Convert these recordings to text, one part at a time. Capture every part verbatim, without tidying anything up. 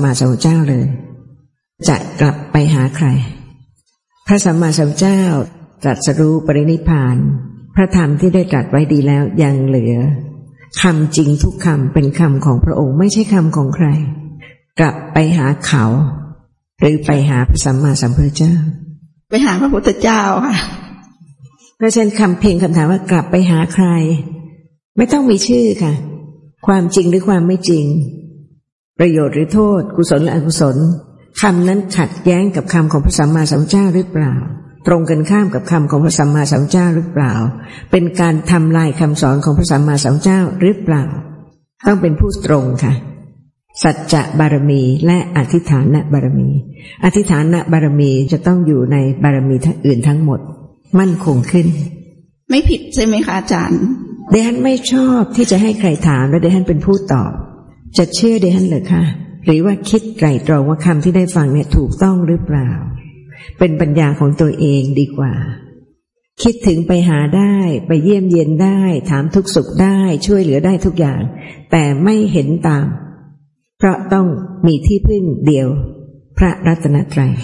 มาสัมพุทธเจ้าเลยจะกลับไปหาใครพระสัมมาสัมพุทธเจ้าตรัสรู้ปรินิพพานพระธรรมที่ได้ตรัสไว้ดีแล้วยังเหลือคำจริงทุกคำเป็นคำของพระองค์ไม่ใช่คำของใครกลับไปหาเขาหรือไปหาพระสัมมาสัมพุทธเจ้าไปหาพระพุทธเจ้าค่ะเพราะฉะนั้นคำเพียงคำถามว่ากลับไปหาใครไม่ต้องมีชื่อค่ะความจริงหรือความไม่จริงประโยชน์หรือโทษกุศลหรืออกุศลคำนั้นขัดแย้งกับคำของพระสัมมาสัมพุทธเจ้าหรือเปล่าตรงกันข้ามกับคำของพระสัมมาสัมพุทธเจ้าหรือเปล่าเป็นการทำลายคำสอนของพระสัมมาสัมพุทธเจ้าหรือเปล่าต้องเป็นผู้ตรงค่ะสัจจะบารมีและอธิฐานบารมีอธิฐานบารมีจะต้องอยู่ในบารมีทั้งอื่นทั้งหมดมั่นคงขึ้นไม่ผิดใช่ไหมคะอาจารย์เดฮันไม่ชอบที่จะให้ใครถามและเดฮันเป็นผู้ตอบจะเชื่อเดฮันเหรอคะหรือว่าคิดไตร่ตรองว่าคำที่ได้ฟังเนี่ยถูกต้องหรือเปล่าเป็นปัญญาของตัวเองดีกว่าคิดถึงไปหาได้ไปเยี่ยมเยียนได้ถามทุกสุขได้ช่วยเหลือได้ทุกอย่างแต่ไม่เห็นตามเพราะต้องมีที่พึ่งเดียวพระรัตนตรัย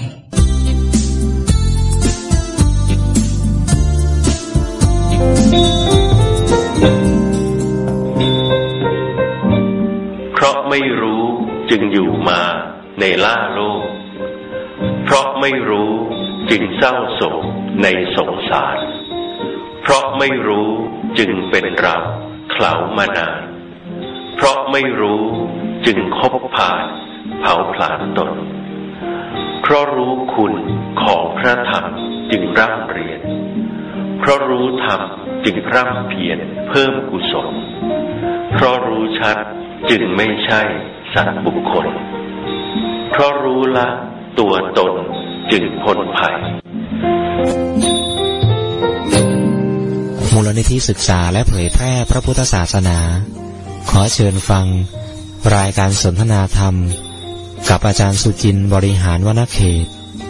เพราะไม่รู้จึงอยู่มาในล่าโลกเพราะไม่รู้จึงเศร้าโศกในสงสารเพราะไม่รู้จึงเป็นเราเขลามานานเพราะไม่รู้จึงคบผ่านเผาผลาญตนเพราะรู้คุณของพระธรรมจึงร่ำเรียนเพราะรู้ธรรมจึงร่ำเพียรเพิ่มกุศลเพราะรู้ชัดจึงไม่ใช่สัตว์บุคคลเพราะรู้ละตัวตนจึงพ้นภัยมูลนิธิศึกษาและเผยแพร่พระพุทธศาสนาขอเชิญฟังรายการสนทนาธรรมกับอาจารย์สุจินต์บริหารวณเขต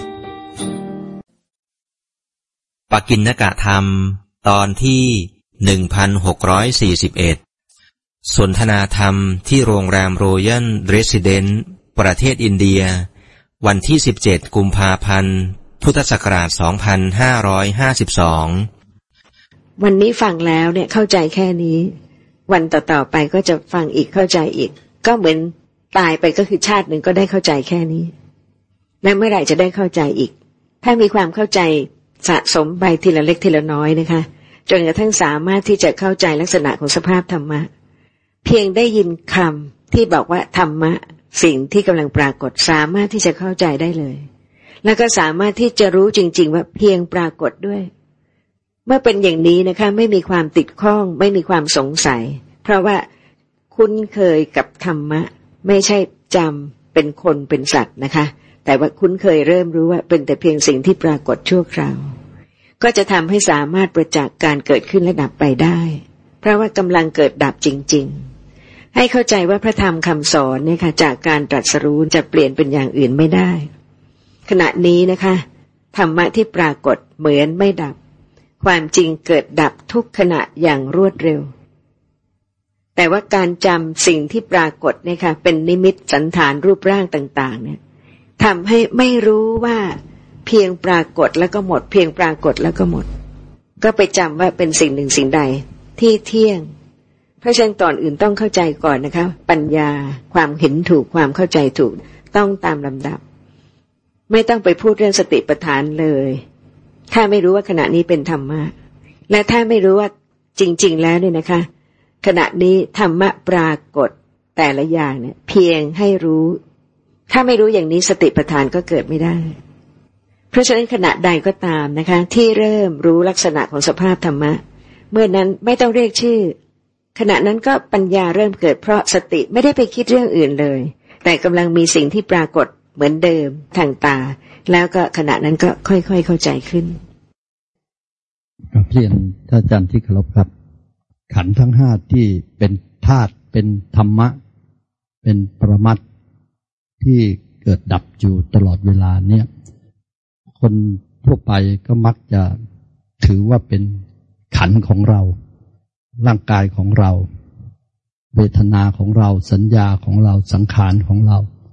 ปกิณกธรรมตอนที่หนึ่งพันหกร้อยสี่สิบเอ็ดสนทนาธรรมที่โรงแรมโรยัลเรสซิเดนซ์ประเทศอินเดียวันที่สิบเจ็ดกุมภาพันธ์พุทธศักราชสองพันห้าร้อยห้าสิบสองวันนี้ฟังแล้วเนี่ยเข้าใจแค่นี้วันต่อๆไปก็จะฟังอีกเข้าใจอีกก็เหมือนตายไปก็คือชาติหนึ่งก็ได้เข้าใจแค่นี้และเมื่อไหร่จะได้เข้าใจอีกถ้ามีความเข้าใจสะสมไปทีละเล็กทีละน้อยนะคะจนกระทั่งสามารถที่จะเข้าใจลักษณะของสภาพธรรมะเพียงได้ยินคำที่บอกว่าธรรมะสิ่งที่กำลังปรากฏสามารถที่จะเข้าใจได้เลยแล้วก็สามารถที่จะรู้จริงๆว่าเพียงปรากฏด้วยเมื่อเป็นอย่างนี้นะคะไม่มีความติดข้องไม่มีความสงสัยเพราะว่าคุ้นเคยกับธรรมะไม่ใช่จำเป็นคนเป็นสัตว์นะคะแต่ว่าคุ้นเคยเริ่มรู้ว่าเป็นแต่เพียงสิ่งที่ปรากฏชั่วคราวก็จะทำให้สามารถประจักษ์การเกิดขึ้นและดับไปได้เพราะว่ากำลังเกิดดับจริงๆให้เข้าใจว่าพระธรรมคำสอนเนี่ยค่ะจากการตรัสรู้จะเปลี่ยนเป็นอย่างอื่นไม่ได้ขณะนี้นะคะธรรมะที่ปรากฏเหมือนไม่ดับความจริงเกิดดับทุกขณะอย่างรวดเร็วแต่ว่าการจำสิ่งที่ปรากฏเนี่ยค่ะเป็นนิมิตสันฐานรูปร่างต่างๆเนี่ยทำให้ไม่รู้ว่าเพียงปรากฏแล้วก็หมดเพียงปรากฏแล้วก็หมดก็ไปจำว่าเป็นสิ่งหนึ่งสิ่งใดที่เที่ยงเพราะฉะนั้นก่อนอื่นต้องเข้าใจก่อนนะคะปัญญาความเห็นถูกความเข้าใจถูกต้องตามลำดับไม่ต้องไปพูดเรื่องสติปัฏฐานเลยถ้าไม่รู้ว่าขณะนี้เป็นธรรมะและถ้าไม่รู้ว่าจริงๆแล้วเนี่ยนะคะขณะนี้ธรรมะปรากฏแต่ละอย่างเนี่ยเพียงให้รู้ถ้าไม่รู้อย่างนี้สติปัฏฐานก็เกิดไม่ได้เพราะฉะนั้นขณะใดก็ตามนะคะที่เริ่มรู้ลักษณะของสภาพธรรมะเมื่อนั้นไม่ต้องเรียกชื่อขณะนั้นก็ปัญญาเริ่มเกิดเพราะสติไม่ได้ไปคิดเรื่องอื่นเลยแต่กำลังมีสิ่งที่ปรากฏเหมือนเดิมทางตาแล้วก็ขณะนั้นก็ค่อยๆเข้าใจขึ้นกับเรียนท่านอาจารย์ที่เคารพครับขันธ์ทั้งห้าที่เป็นธาตุเป็นธรรมะเป็นปรมัตถ์ที่เกิดดับอยู่ตลอดเวลาเนี่ยคนทั่วไปก็มักจะถือว่าเป็นขันธ์ของเราร่างกายของเราเวทนาของเราสัญญาของเราสังขารของเรา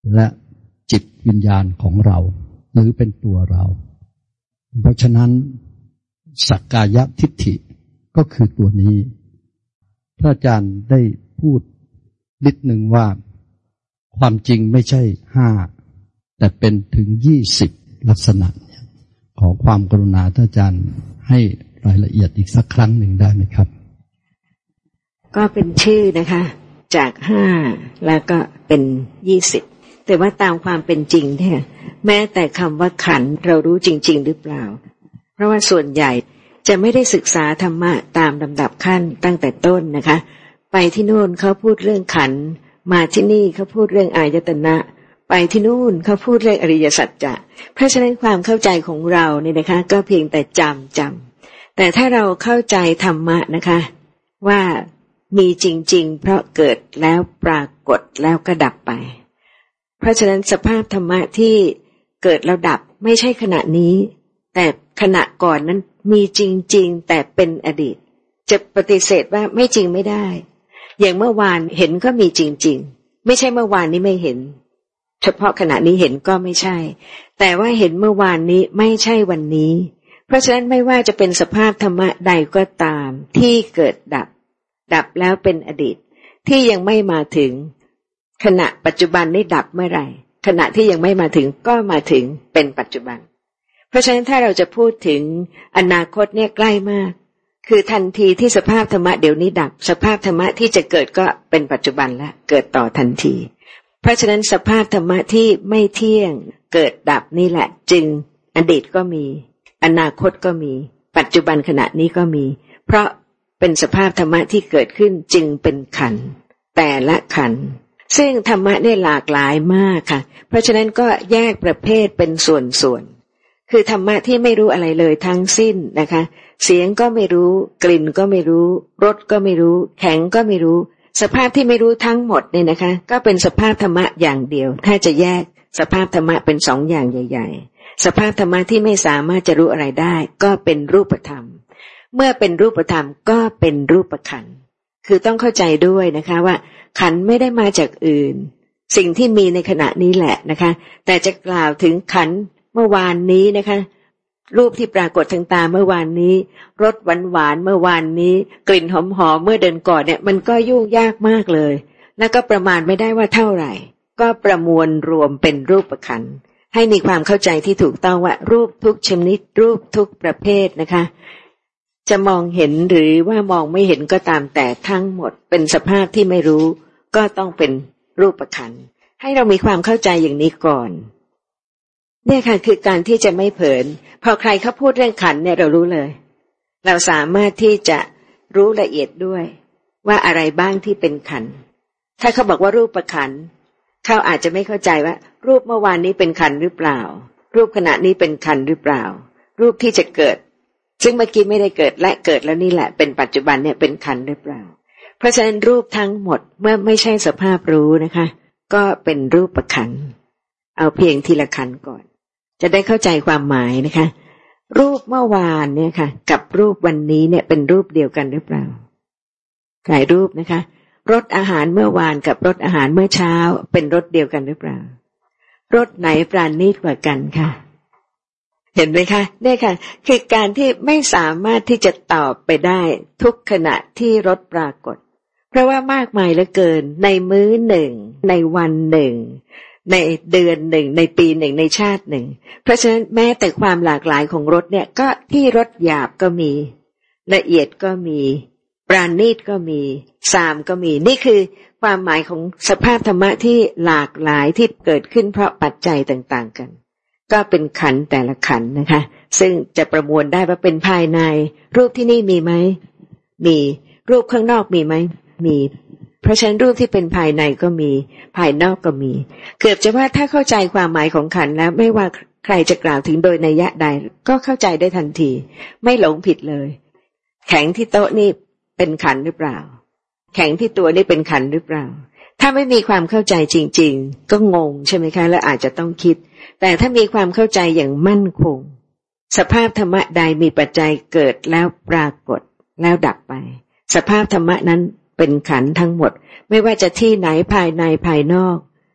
และจิตวิญญาณของเราหรือเป็นตัวเราเพราะฉะนั้นสักกายทิฏฐิก็คือตัวนี้พระอาจารย์ได้พูดนิดหนึ่งว่าความจริงไม่ใช่ห้าแต่เป็นถึงยี่สิบลักษณะขอความกรุณาท่านอาจารย์ให้รายละเอียดอีกสักครั้งหนึ่งได้ไหมครับก็เป็นชื่อนะคะจากห้าแล้วก็เป็นยี่สิบแต่ว่าตามความเป็นจริงเนี่ยแม้แต่คำว่าขันธ์เรารู้จริงๆหรือเปล่าเพราะว่าส่วนใหญ่จะไม่ได้ศึกษาธรรมะตามลำดับขั้นตั้งแต่ต้นนะคะไปที่โน่นเขาพูดเรื่องขันธ์มาที่นี่เขาพูดเรื่องอายตนะไปที่นู่นเขาพูดเรื่องอริยสัจจะเพราะฉะนั้นความเข้าใจของเราเนี่ยนะคะก็เพียงแต่จำจำแต่ถ้าเราเข้าใจธรรมะนะคะว่ามีจริงๆเพราะเกิดแล้วปรากฏแล้วก็ดับไปเพราะฉะนั้นสภาพธรรมะที่เกิดแล้วดับไม่ใช่ขณะนี้แต่ขณะก่อนนั้นมีจริงๆแต่เป็นอดีตจะปฏิเสธว่าไม่จริงไม่ได้อย่างเมื่อวานเห็นก็มีจริงๆไม่ใช่เมื่อวานนี้ไม่เห็นเฉพาะขณะนี้เห็นก็ไม่ใช่แต่ว่าเห็นเมื่อวานนี้ไม่ใช่วันนี้เพราะฉะนั้นไม่ว่าจะเป็นสภาพธรรมะใดก็ตามที่เกิดดับดับแล้วเป็นอดีตที่ยังไม่มาถึงขณะปัจจุบันนี้ดับเมื่อไหร่ขณะที่ยังไม่มาถึงก็มาถึงเป็นปัจจุบันเพราะฉะนั้นถ้าเราจะพูดถึงอนาคตเนี่ยใกล้มากคือทันทีที่สภาพธรรมะเดี๋ยวนี้ดับสภาพธรรมะที่จะเกิดก็เป็นปัจจุบันแล้วเกิดต่อทันทีเพราะฉะนั้นสภาพธรรมะที่ไม่เที่ยงเกิดดับนี่แหละจึงอดีตก็มีอนาคตก็มีปัจจุบันขณะนี้ก็มีเพราะเป็นสภาพธรรมะที่เกิดขึ้นจึงเป็นขันธ์แต่ละขันธ์ซึ่งธรรมะเนี่ยหลากหลายมากค่ะเพราะฉะนั้นก็แยกประเภทเป็นส่วนๆคือธรรมะที่ไม่รู้อะไรเลยทั้งสิ้นนะคะเสียงก็ไม่รู้กลิ่นก็ไม่รู้รสก็ไม่รู้แข็งก็ไม่รู้สภาพที่ไม่รู้ทั้งหมดเนี่ยนะคะก็เป็นสภาพธรรมะอย่างเดียวถ้าจะแยกสภาพธรรมะเป็นสองอย่างใหญ่ๆสภาพธรรมะที่ไม่สามารถจะรู้อะไรได้ก็เป็นรูปธรรมเมื่อเป็นรูปธรรมก็เป็นรูปขันธ์คือต้องเข้าใจด้วยนะคะว่าขันธ์ไม่ได้มาจากอื่นสิ่งที่มีในขณะนี้แหละนะคะแต่จะกล่าวถึงขันธ์เมื่อวานนี้นะคะรูปที่ปรากฏทางตาเมื่อวานนี้รสหวานหวานเมื่อวานนี้กลิ่นหอมหอมเมื่อเดือนก่อนเนี่ยมันก็ยุ่งยากมากเลยแล้วก็ประมาณไม่ได้ว่าเท่าไหร่ก็ประมวลรวมเป็นรูปขันธ์ให้มีความเข้าใจที่ถูกต้องว่ารูปทุกชนิดรูปทุกประเภทนะคะจะมองเห็นหรือว่ามองไม่เห็นก็ตามแต่ทั้งหมดเป็นสภาพที่ไม่รู้ก็ต้องเป็นรูปขันธ์ให้เรามีความเข้าใจอย่างนี้ก่อนเนี่ยค่ะคือการที่จะไม่เผลอพอใครเขาพูดเรื่องขันธ์เนี่ยเรารู้เลยเราสามารถที่จะรู้ละเอียดด้วยว่าอะไรบ้างที่เป็นขันธ์ถ้าเขาบอกว่ารูปขันธ์เขาอาจจะไม่เข้าใจว่ารูปเมื่อวานนี้เป็นขันธ์หรือเปล่ารูปขณะนี้เป็นขันธ์หรือเปล่ารูปที่จะเกิดซึ่งเมื่อกี้ไม่ได้เกิดและเกิดแล้วนี่แหละเป็นปัจจุบันเนี่ยเป็นขันธ์หรือเปล่าเพราะฉะนั้นรูปทั้งหมดเมื่อไม่ใช่สภาพรู้นะคะก็เป็นรูปขันธ์เอาเพียงทีละขันธ์ก่อนจะได้เข้าใจความหมายนะคะรูปเมื่อวานเนี่ยค่ะกับรูปวันนี้เนี่ยเป็นรูปเดียวกันหรือเปล่าหลายรูปนะคะรสอาหารเมื่อวานกับรสอาหารเมื่อเช้าเป็นรสเดียวกันหรือเปล่ารสไหนปราณีตกว่ากันค่ะเห็นไหมคะเนี่ยค่ะคือการที่ไม่สามารถที่จะตอบไปได้ทุกขณะที่รสปรากฏเพราะว่ามากมายเหลือเกินในมื้อหนึ่งในวันหนึ่งในเดือนหนึ่งในปีหนึ่งในชาติหนึ่งเพราะฉะนั้นแม้แต่ความหลากหลายของรสเนี่ยก็ที่รสหยาบก็มีละเอียดก็มีปราณีตก็มีสามก็มีนี่คือความหมายของสภาพธรรมะที่หลากหลายที่เกิดขึ้นเพราะปัจจัยต่างๆกันก็เป็นขันธ์แต่ละขันธ์นะคะซึ่งจะประมวลได้ว่าเป็นภายในรูปที่นี่มีไหมมีรูปข้างนอกมีไหมมีเพราะฉะนั้นรูปที่เป็นภายในก็มีภายนอกก็มีเกือบจะว่าถ้าเข้าใจความหมายของขันธ์แล้วไม่ว่าใครจะกล่าวถึงโดยนัยยะใดก็เข้าใจได้ทันทีไม่หลงผิดเลยแข็งที่โต๊ะนี่เป็นขันธ์หรือเปล่าแข็งที่ตัวนี่เป็นขันธ์หรือเปล่าถ้าไม่มีความเข้าใจจริงๆก็งงใช่ไหมคะและอาจจะต้องคิดแต่ถ้ามีความเข้าใจอย่างมั่นคงสภาพธรรมะใดมีปัจจัยเกิดแล้วปรากฏแล้วดับไปสภาพธรรมะนั้นเป็นขันธ์ทั้งหมดไม่ว่าจะที่ไหนภายในภายนอก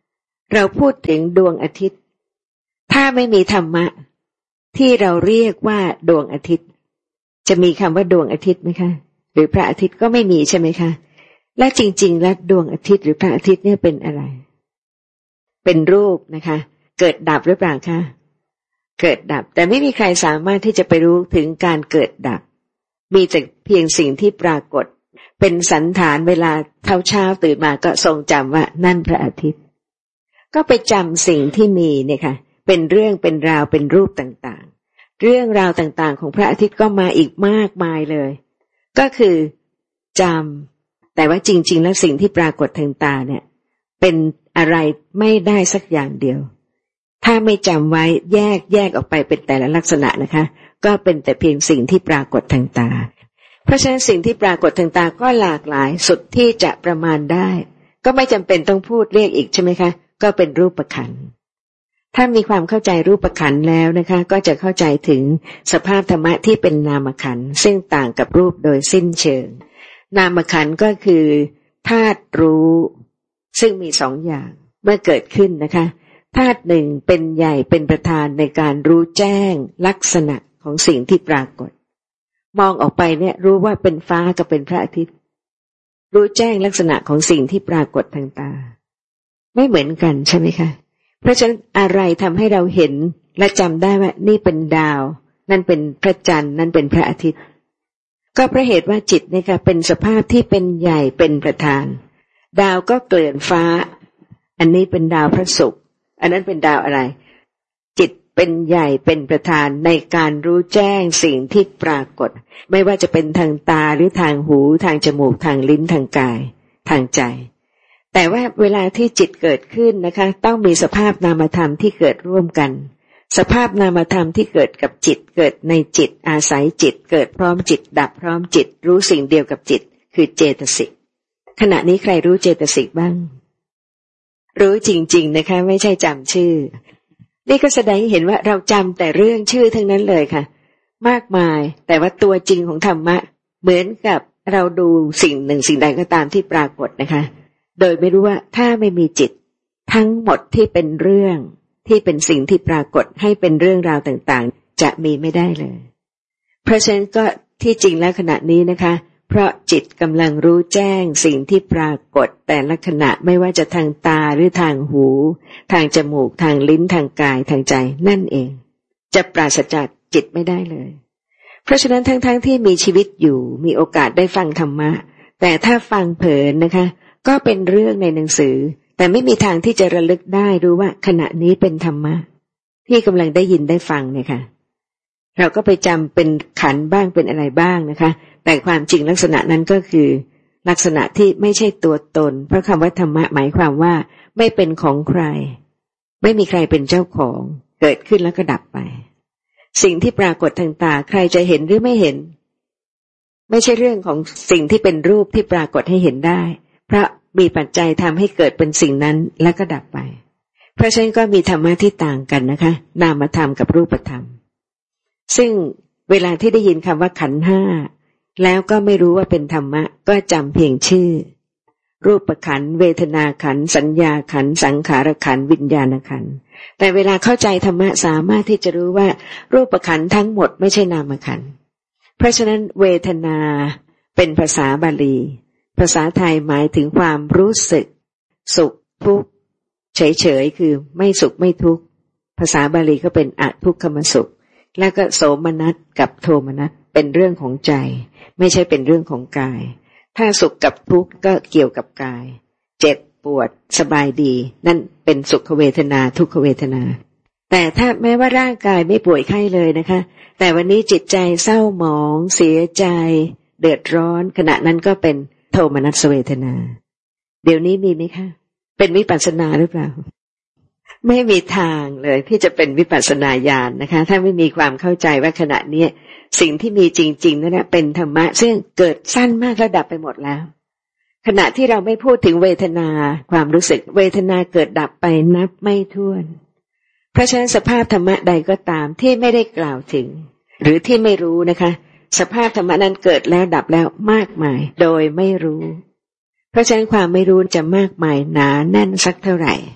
เราพูดถึงดวงอาทิตย์ถ้าไม่มีธรรมะที่เราเรียกว่าดวงอาทิตย์จะมีคำว่าดวงอาทิตย์ไหมคะหรือพระอาทิตย์ก็ไม่มีใช่ไหมคะและจริงๆแล้วดวงอาทิตย์หรือพระอาทิตย์เนี่ยเป็นอะไรเป็นรูปนะคะเกิดดับหรือเปล่าคะเกิดดับแต่ไม่มีใครสามารถที่จะไปรู้ถึงการเกิดดับมีแต่เพียงสิ่งที่ปรากฏเป็นสันฐานเวลาเช้าเช้าตื่นมาก็ทรงจำว่านั่นพระอาทิตย์ก็ไปจำสิ่งที่มีเนี่ยค่ะเป็นเรื่องเป็นราวเป็นรูปต่างๆเรื่องราวต่างๆของพระอาทิตย์ก็มาอีกมากมายเลยก็คือจำแต่ว่าจริงๆแล้วสิ่งที่ปรากฏทางตาเนี่ยเป็นอะไรไม่ได้สักอย่างเดียวถ้าไม่จำไว้แยกแยกออกไปเป็นแต่ละลักษณะนะคะก็เป็นแต่เพียงสิ่งที่ปรากฏทางตาเพราะฉะนั้นสิ่งที่ปรากฏทางตาก็หลากหลายสุดที่จะประมาณได้ก็ไม่จำเป็นต้องพูดเรียกอีกใช่ไหมคะก็เป็นรูปขันธ์ถ้ามีความเข้าใจรูปขันธ์แล้วนะคะก็จะเข้าใจถึงสภาพธรรมะที่เป็นนามขันธ์ซึ่งต่างกับรูปโดยสิ้นเชิงนามขันธ์ก็คือธาตุรู้ซึ่งมีสองอย่างเมื่อเกิดขึ้นนะคะธาตุหนึ่งเป็นใหญ่เป็นประธานในการรู้แจ้งลักษณะของสิ่งที่ปรากฏมองออกไปเนี่ยรู้ว่าเป็นฟ้ากับเป็นพระอาทิตย์รู้แจ้งลักษณะของสิ่งที่ปรากฏทางตาไม่เหมือนกันใช่ไหมคะเพราะฉะนั้นอะไรทำให้เราเห็นและจำได้ว่านี่เป็นดาวนั่นเป็นพระจันทร์นั่นเป็นพระอาทิตย์ก็เพราะเหตุว่าจิตเนี่ยค่ะเป็นสภาพที่เป็นใหญ่เป็นประธานดาวก็เกลื่อนฟ้าอันนี้เป็นดาวพระศุกร์อันนั้นเป็นดาวอะไรจิตเป็นใหญ่เป็นประธานในการรู้แจ้งสิ่งที่ปรากฏไม่ว่าจะเป็นทางตาหรือทางหูทางจมูกทางลิ้นทางกายทางใจแต่ว่าเวลาที่จิตเกิดขึ้นนะคะต้องมีสภาพนามธรรมที่เกิดร่วมกันสภาพนามธรรมที่เกิดกับจิตเกิดในจิตอาศัยจิตเกิดพร้อมจิตดับพร้อมจิตรู้สิ่งเดียวกับจิตคือเจตสิกขณะนี้ใครรู้เจตสิกบ้างรู้จริงๆนะคะไม่ใช่จำชื่อนี่ก็แสดงให้เห็นว่าเราจำแต่เรื่องชื่อทั้งนั้นเลยค่ะมากมายแต่ว่าตัวจริงของธรรมะเหมือนกับเราดูสิ่งหนึ่งสิ่งใดก็ตามที่ปรากฏนะคะโดยไม่รู้ว่าถ้าไม่มีจิตทั้งหมดที่เป็นเรื่องที่เป็นสิ่งที่ปรากฏให้เป็นเรื่องราวต่างๆจะมีไม่ได้เลยเพราะฉะนั้นก็ที่จริงแล้วขณะนี้นะคะเพราะจิตกำลังรู้แจ้งสิ่งที่ปรากฏแต่ละขณะไม่ว่าจะทางตาหรือทางหูทางจมูกทางลิ้นทางกายทางใจนั่นเองจะปราศจากจิตไม่ได้เลยเพราะฉะนั้นทั้งๆ ท, ที่มีชีวิตอยู่มีโอกาสได้ฟังธรรมะแต่ถ้าฟังเผินนะคะก็เป็นเรื่องในหนังสือแต่ไม่มีทางที่จะระลึกได้รู้ว่าขณะนี้เป็นธรรมะที่กำลังได้ยินได้ฟังเนี่ยค่ะเราก็ไปจำเป็นขันบ้างเป็นอะไรบ้างนะคะแต่ความจริงลักษณะนั้นก็คือลักษณะที่ไม่ใช่ตัวตนเพราะคำว่าธรรมะหมายความว่าไม่เป็นของใครไม่มีใครเป็นเจ้าของเกิดขึ้นแล้วก็ดับไปสิ่งที่ปรากฏทางตาใครจะเห็นหรือไม่เห็นไม่ใช่เรื่องของสิ่งที่เป็นรูปที่ปรากฏให้เห็นได้เพราะมีปัจจัยทำให้เกิดเป็นสิ่งนั้นแล้วก็ดับไปเพราะฉะนั้นก็มีธรรมะที่ต่างกันนะคะนามธรรมกับรูปธรรมซึ่งเวลาที่ได้ยินคำว่าขันธ์ห้าแล้วก็ไม่รู้ว่าเป็นธรรมะก็จำเพียงชื่อรูปขันธ์เวทนาขันธ์สัญญาขันธ์สังขารขันธ์วิญญาณขันธ์แต่เวลาเข้าใจธรรมะสามารถที่จะรู้ว่ารูปขันธ์ทั้งหมดไม่ใช่นามขันธ์เพราะฉะนั้นเวทนาเป็นภาษาบาลีภาษาไทยหมายถึงความรู้สึกสุขทุกข์เฉยๆคือไม่สุขไม่ทุกข์ภาษาบาลีก็เป็นอทุกขมสุขแล้วก็โสมนัสกับโทมนัสเป็นเรื่องของใจไม่ใช่เป็นเรื่องของกายถ้าสุขกับทุกข์ก็เกี่ยวกับกายเจ็บปวดสบายดีนั่นเป็นสุขเวทนาทุกขเวทนาแต่ถ้าแม้ว่าร่างกายไม่ป่วยไข้เลยนะคะแต่วันนี้จิตใจเศร้าหมองเสียใจเดือดร้อนขณะนั้นก็เป็นโทมนัสเวทนาเดี๋ยวนี้มีไหมคะเป็นวิปัสสนาหรือเปล่าไม่มีทางเลยที่จะเป็นวิปัสสนาญาณ นะคะถ้าไม่มีความเข้าใจว่าขณะนี้สิ่งที่มีจริงๆนั่นแหละเป็นธรรมะซึ่งเกิดสั้นมากแล้วดับไปหมดแล้วขณะที่เราไม่พูดถึงเวทนาความรู้สึกเวทนาเกิดดับไปนับไม่ถ้วนเพราะฉะนั้นสภาพธรรมะใดก็ตามที่ไม่ได้กล่าวถึงหรือที่ไม่รู้นะคะสภาพธรรมะนั้นเกิดแล้วดับแล้วมากมายโดยไม่รู้เพราะฉะนั้นความไม่รู้จะมากมายหนาแน่นสักเท่าไหร่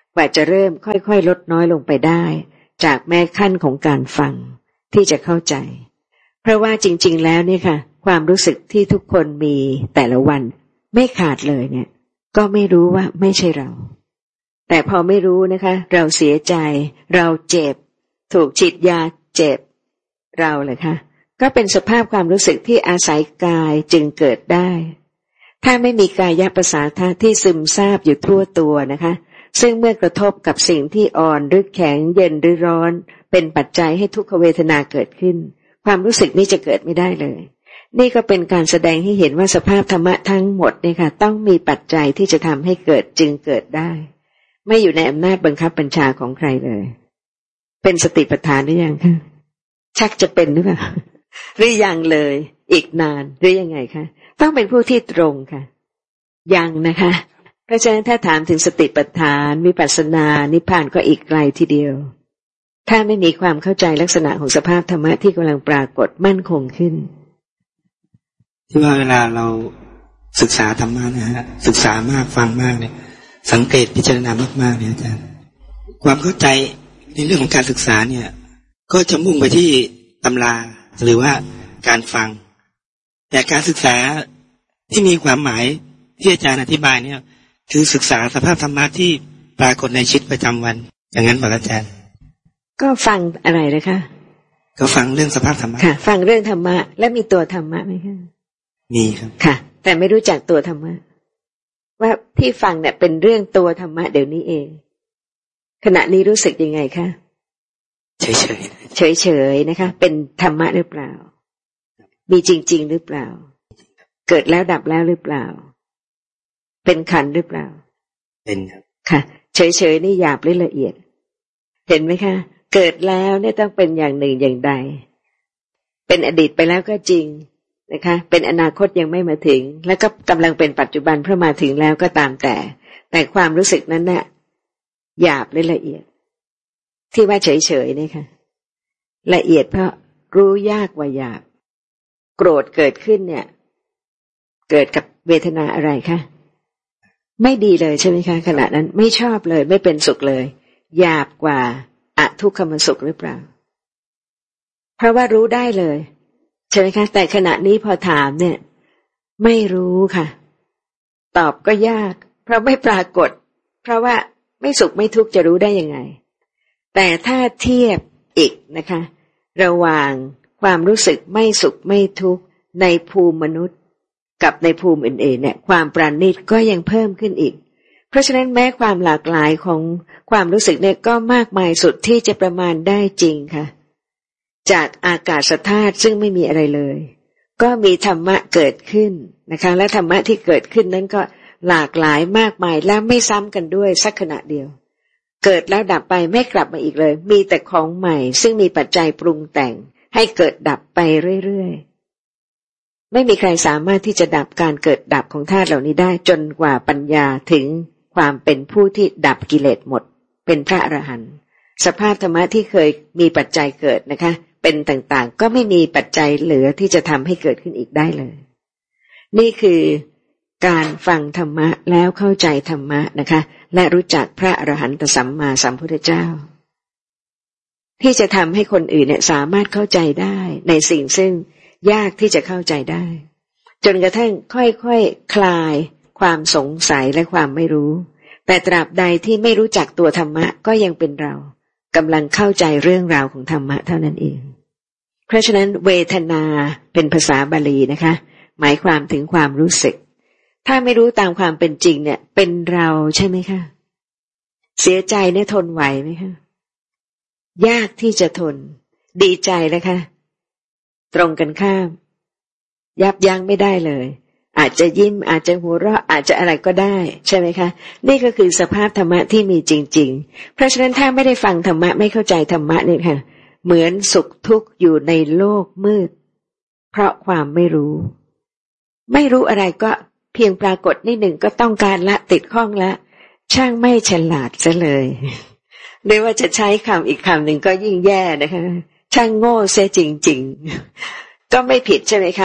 กว่าจะเริ่มค่อยๆลดน้อยลงไปได้จากแม้ขั้นของการฟังที่จะเข้าใจเพราะว่าจริงๆแล้วเนี่ยค่ะความรู้สึกที่ทุกคนมีแต่ละวันไม่ขาดเลยเนี่ยก็ไม่รู้ว่าไม่ใช่เราแต่พอไม่รู้นะคะเราเสียใจเราเจ็บถูกฉีดยาเจ็บเราเลยค่ะก็เป็นสภาพความรู้สึกที่อาศัยกายจึงเกิดได้ถ้าไม่มีกายประสาทะที่ซึมซาบอยู่ทั่วตัวนะคะซึ่งเมื่อกระทบกับสิ่งที่อ่อนหรือแข็งเย็นหรือร้อนเป็นปัจจัยให้ทุกขเวทนาเกิดขึ้นความรู้สึกนี้จะเกิดไม่ได้เลยนี่ก็เป็นการแสดงให้เห็นว่าสภาพธรรมะทั้งหมดเนี่ยค่ะต้องมีปัจจัยที่จะทำให้เกิดจึงเกิดได้ไม่อยู่ในอำนาจบังคับบัญชาของใครเลยเป็นสติปัฏฐานหรือยังคะชักจะเป็นหรือเปล่าหรือยังเลยอีกนานหรือยังไงคะต้องเป็นผู้ที่ตรงค่ะยังนะคะเพราะฉะนั้นถ้าถามถึงสติปัฏฐานวิปัสสนานิพพานก็อีกไกลทีเดียวถ้าไม่มีความเข้าใจลักษณะของสภาพธรรมะที่กำลังปรากฏมั่นคงขึ้นที่ว่าเวลาเราศึกษาธรรมะนะฮะศึกษามากฟังมากเนี่ยสังเกตพิจารณามากๆเนี่ยอาจารย์ความเข้าใจในเรื่องของการศึกษาเนี่ยก็จะมุ่งไปที่ตำราหรือว่าการฟังแต่การศึกษาที่มีความหมายที่อาจารย์อธิบายเนี่ยคือศึกษาสภาพธรรมะที่ปรากฏในชีวิตประจำวันอย่างนั้นป่ะอาจารย์ก็ฟังอะไรนะคะก็ฟังเรื่องสภาพธรรมะค่ะฟังเรื่องธรรมะและมีตัวธรรมะไหมคะมีครับค่ะแต่ไม่รู้จักตัวธรรมะว่าที่ฟังเนี่ยเป็นเรื่องตัวธรรมะเดี๋ยวนี้เองขณะนี้รู้สึกยังไงคะเฉยเฉยเฉยเฉยนะคะเป็นธรรมะหรือเปล่ามีจริงๆหรือเปล่าเกิดแล้วดับแล้วหรือเปล่าเป็นขันธ์หรือเปล่าเป็นครับค่ะเฉยเฉยนี่หยาบหรือละเอียดเห็นไหมคะเกิดแล้วเนี่ยต้องเป็นอย่างหนึ่งอย่างใดเป็นอดีตไปแล้วก็จริงนะคะเป็นอนาคตยังไม่มาถึงแล้วก็กำลังเป็นปัจจุบันเพราะมาถึงแล้วก็ตามแต่แต่ความรู้สึกนั้นน่ะหยาบหรือละเอียดที่ว่าเฉยๆนี่ค่ะละเอียดเพราะรู้ยากกว่าหยาบโกรธเกิดขึ้นเนี่ยเกิดกับเวทนาอะไรคะไม่ดีเลยใช่ไหมคะขณะนั้นไม่ชอบเลยไม่เป็นสุขเลยหยาบกว่าอทุกขมสุขหรือเปล่าเพราะว่ารู้ได้เลยใช่ไหมคะแต่ขณะนี้พอถามเนี่ยไม่รู้ค่ะตอบก็ยากเพราะไม่ปรากฏเพราะว่าไม่สุขไม่ทุกข์จะรู้ได้ยังไงแต่ถ้าเทียบอีกนะคะระหว่างความรู้สึกไม่สุขไม่ทุกข์ในภูมิมนุษย์กับในภูมิอื่นๆเนี่ยความปราณีตก็ยังเพิ่มขึ้นอีกเพราะฉะนั้นแม้ความหลากหลายของความรู้สึกเนี่ยก็มากมายสุดที่จะประมาณได้จริงค่ะจากอากาศธาตุซึ่งไม่มีอะไรเลยก็มีธรรมะเกิดขึ้นนะคะและธรรมะที่เกิดขึ้นนั้นก็หลากหลายมากมายและไม่ซ้ำกันด้วยสักขณะเดียวเกิดแล้วดับไปไม่กลับมาอีกเลยมีแต่ของใหม่ซึ่งมีปัจจัยปรุงแต่งให้เกิดดับไปเรื่อยๆไม่มีใครสามารถที่จะดับการเกิดดับของธาตุเหล่านี้ได้จนกว่าปัญญาถึงความเป็นผู้ที่ดับกิเลสหมดเป็นพระอรหันต์สภาพธรรมะที่เคยมีปัจจัยเกิดนะคะเป็นต่างๆก็ไม่มีปัจจัยเหลือที่จะทำให้เกิดขึ้นอีกได้เลยนี่คือการฟังธรรมะแล้วเข้าใจธรรมะนะคะและรู้จักพระอรหันตสัมมาสัมพุทธเจ้าที่จะทำให้คนอื่นเนี่ยสามารถเข้าใจได้ในสิ่งซึ่งยากที่จะเข้าใจได้จนกระทั่งค่อยๆ ค, คลายความสงสัยและความไม่รู้แต่ตราบใดที่ไม่รู้จักตัวธรรมะก็ยังเป็นเรากำลังเข้าใจเรื่องราวของธรรมะเท่านั้นเองเพราะฉะนั้นเวทนาเป็นภาษาบาลีนะคะหมายความถึงความรู้สึกถ้าไม่รู้ตามความเป็นจริงเนี่ยเป็นเราใช่ไหมคะเสียใจเนี่ยทนไหวไหมคะยากที่จะทนดีใจนะคะตรงกันข้ามยับยั้งไม่ได้เลยอาจจะยิ้มอาจจะหัวเราะอาจจะอะไรก็ได้ใช่ไหมคะนี่ก็คือสภาพธรรมะที่มีจริงๆเพราะฉะนั้นถ้าไม่ได้ฟังธรรมะไม่เข้าใจธรรมะเนี่ยค่ะเหมือนสุขทุกข์อยู่ในโลกมืดเพราะความไม่รู้ไม่รู้อะไรก็เพียงปรากฏนิดหนึ่งก็ต้องการละติดข้องละช่างไม่ฉลาดซะเลยหรือว่าจะใช้คำอีกคำหนึ่งก็ยิ่งแย่นะคะช่างโง่เสียจริงๆก็ไม่ผิดใช่ไหมคะ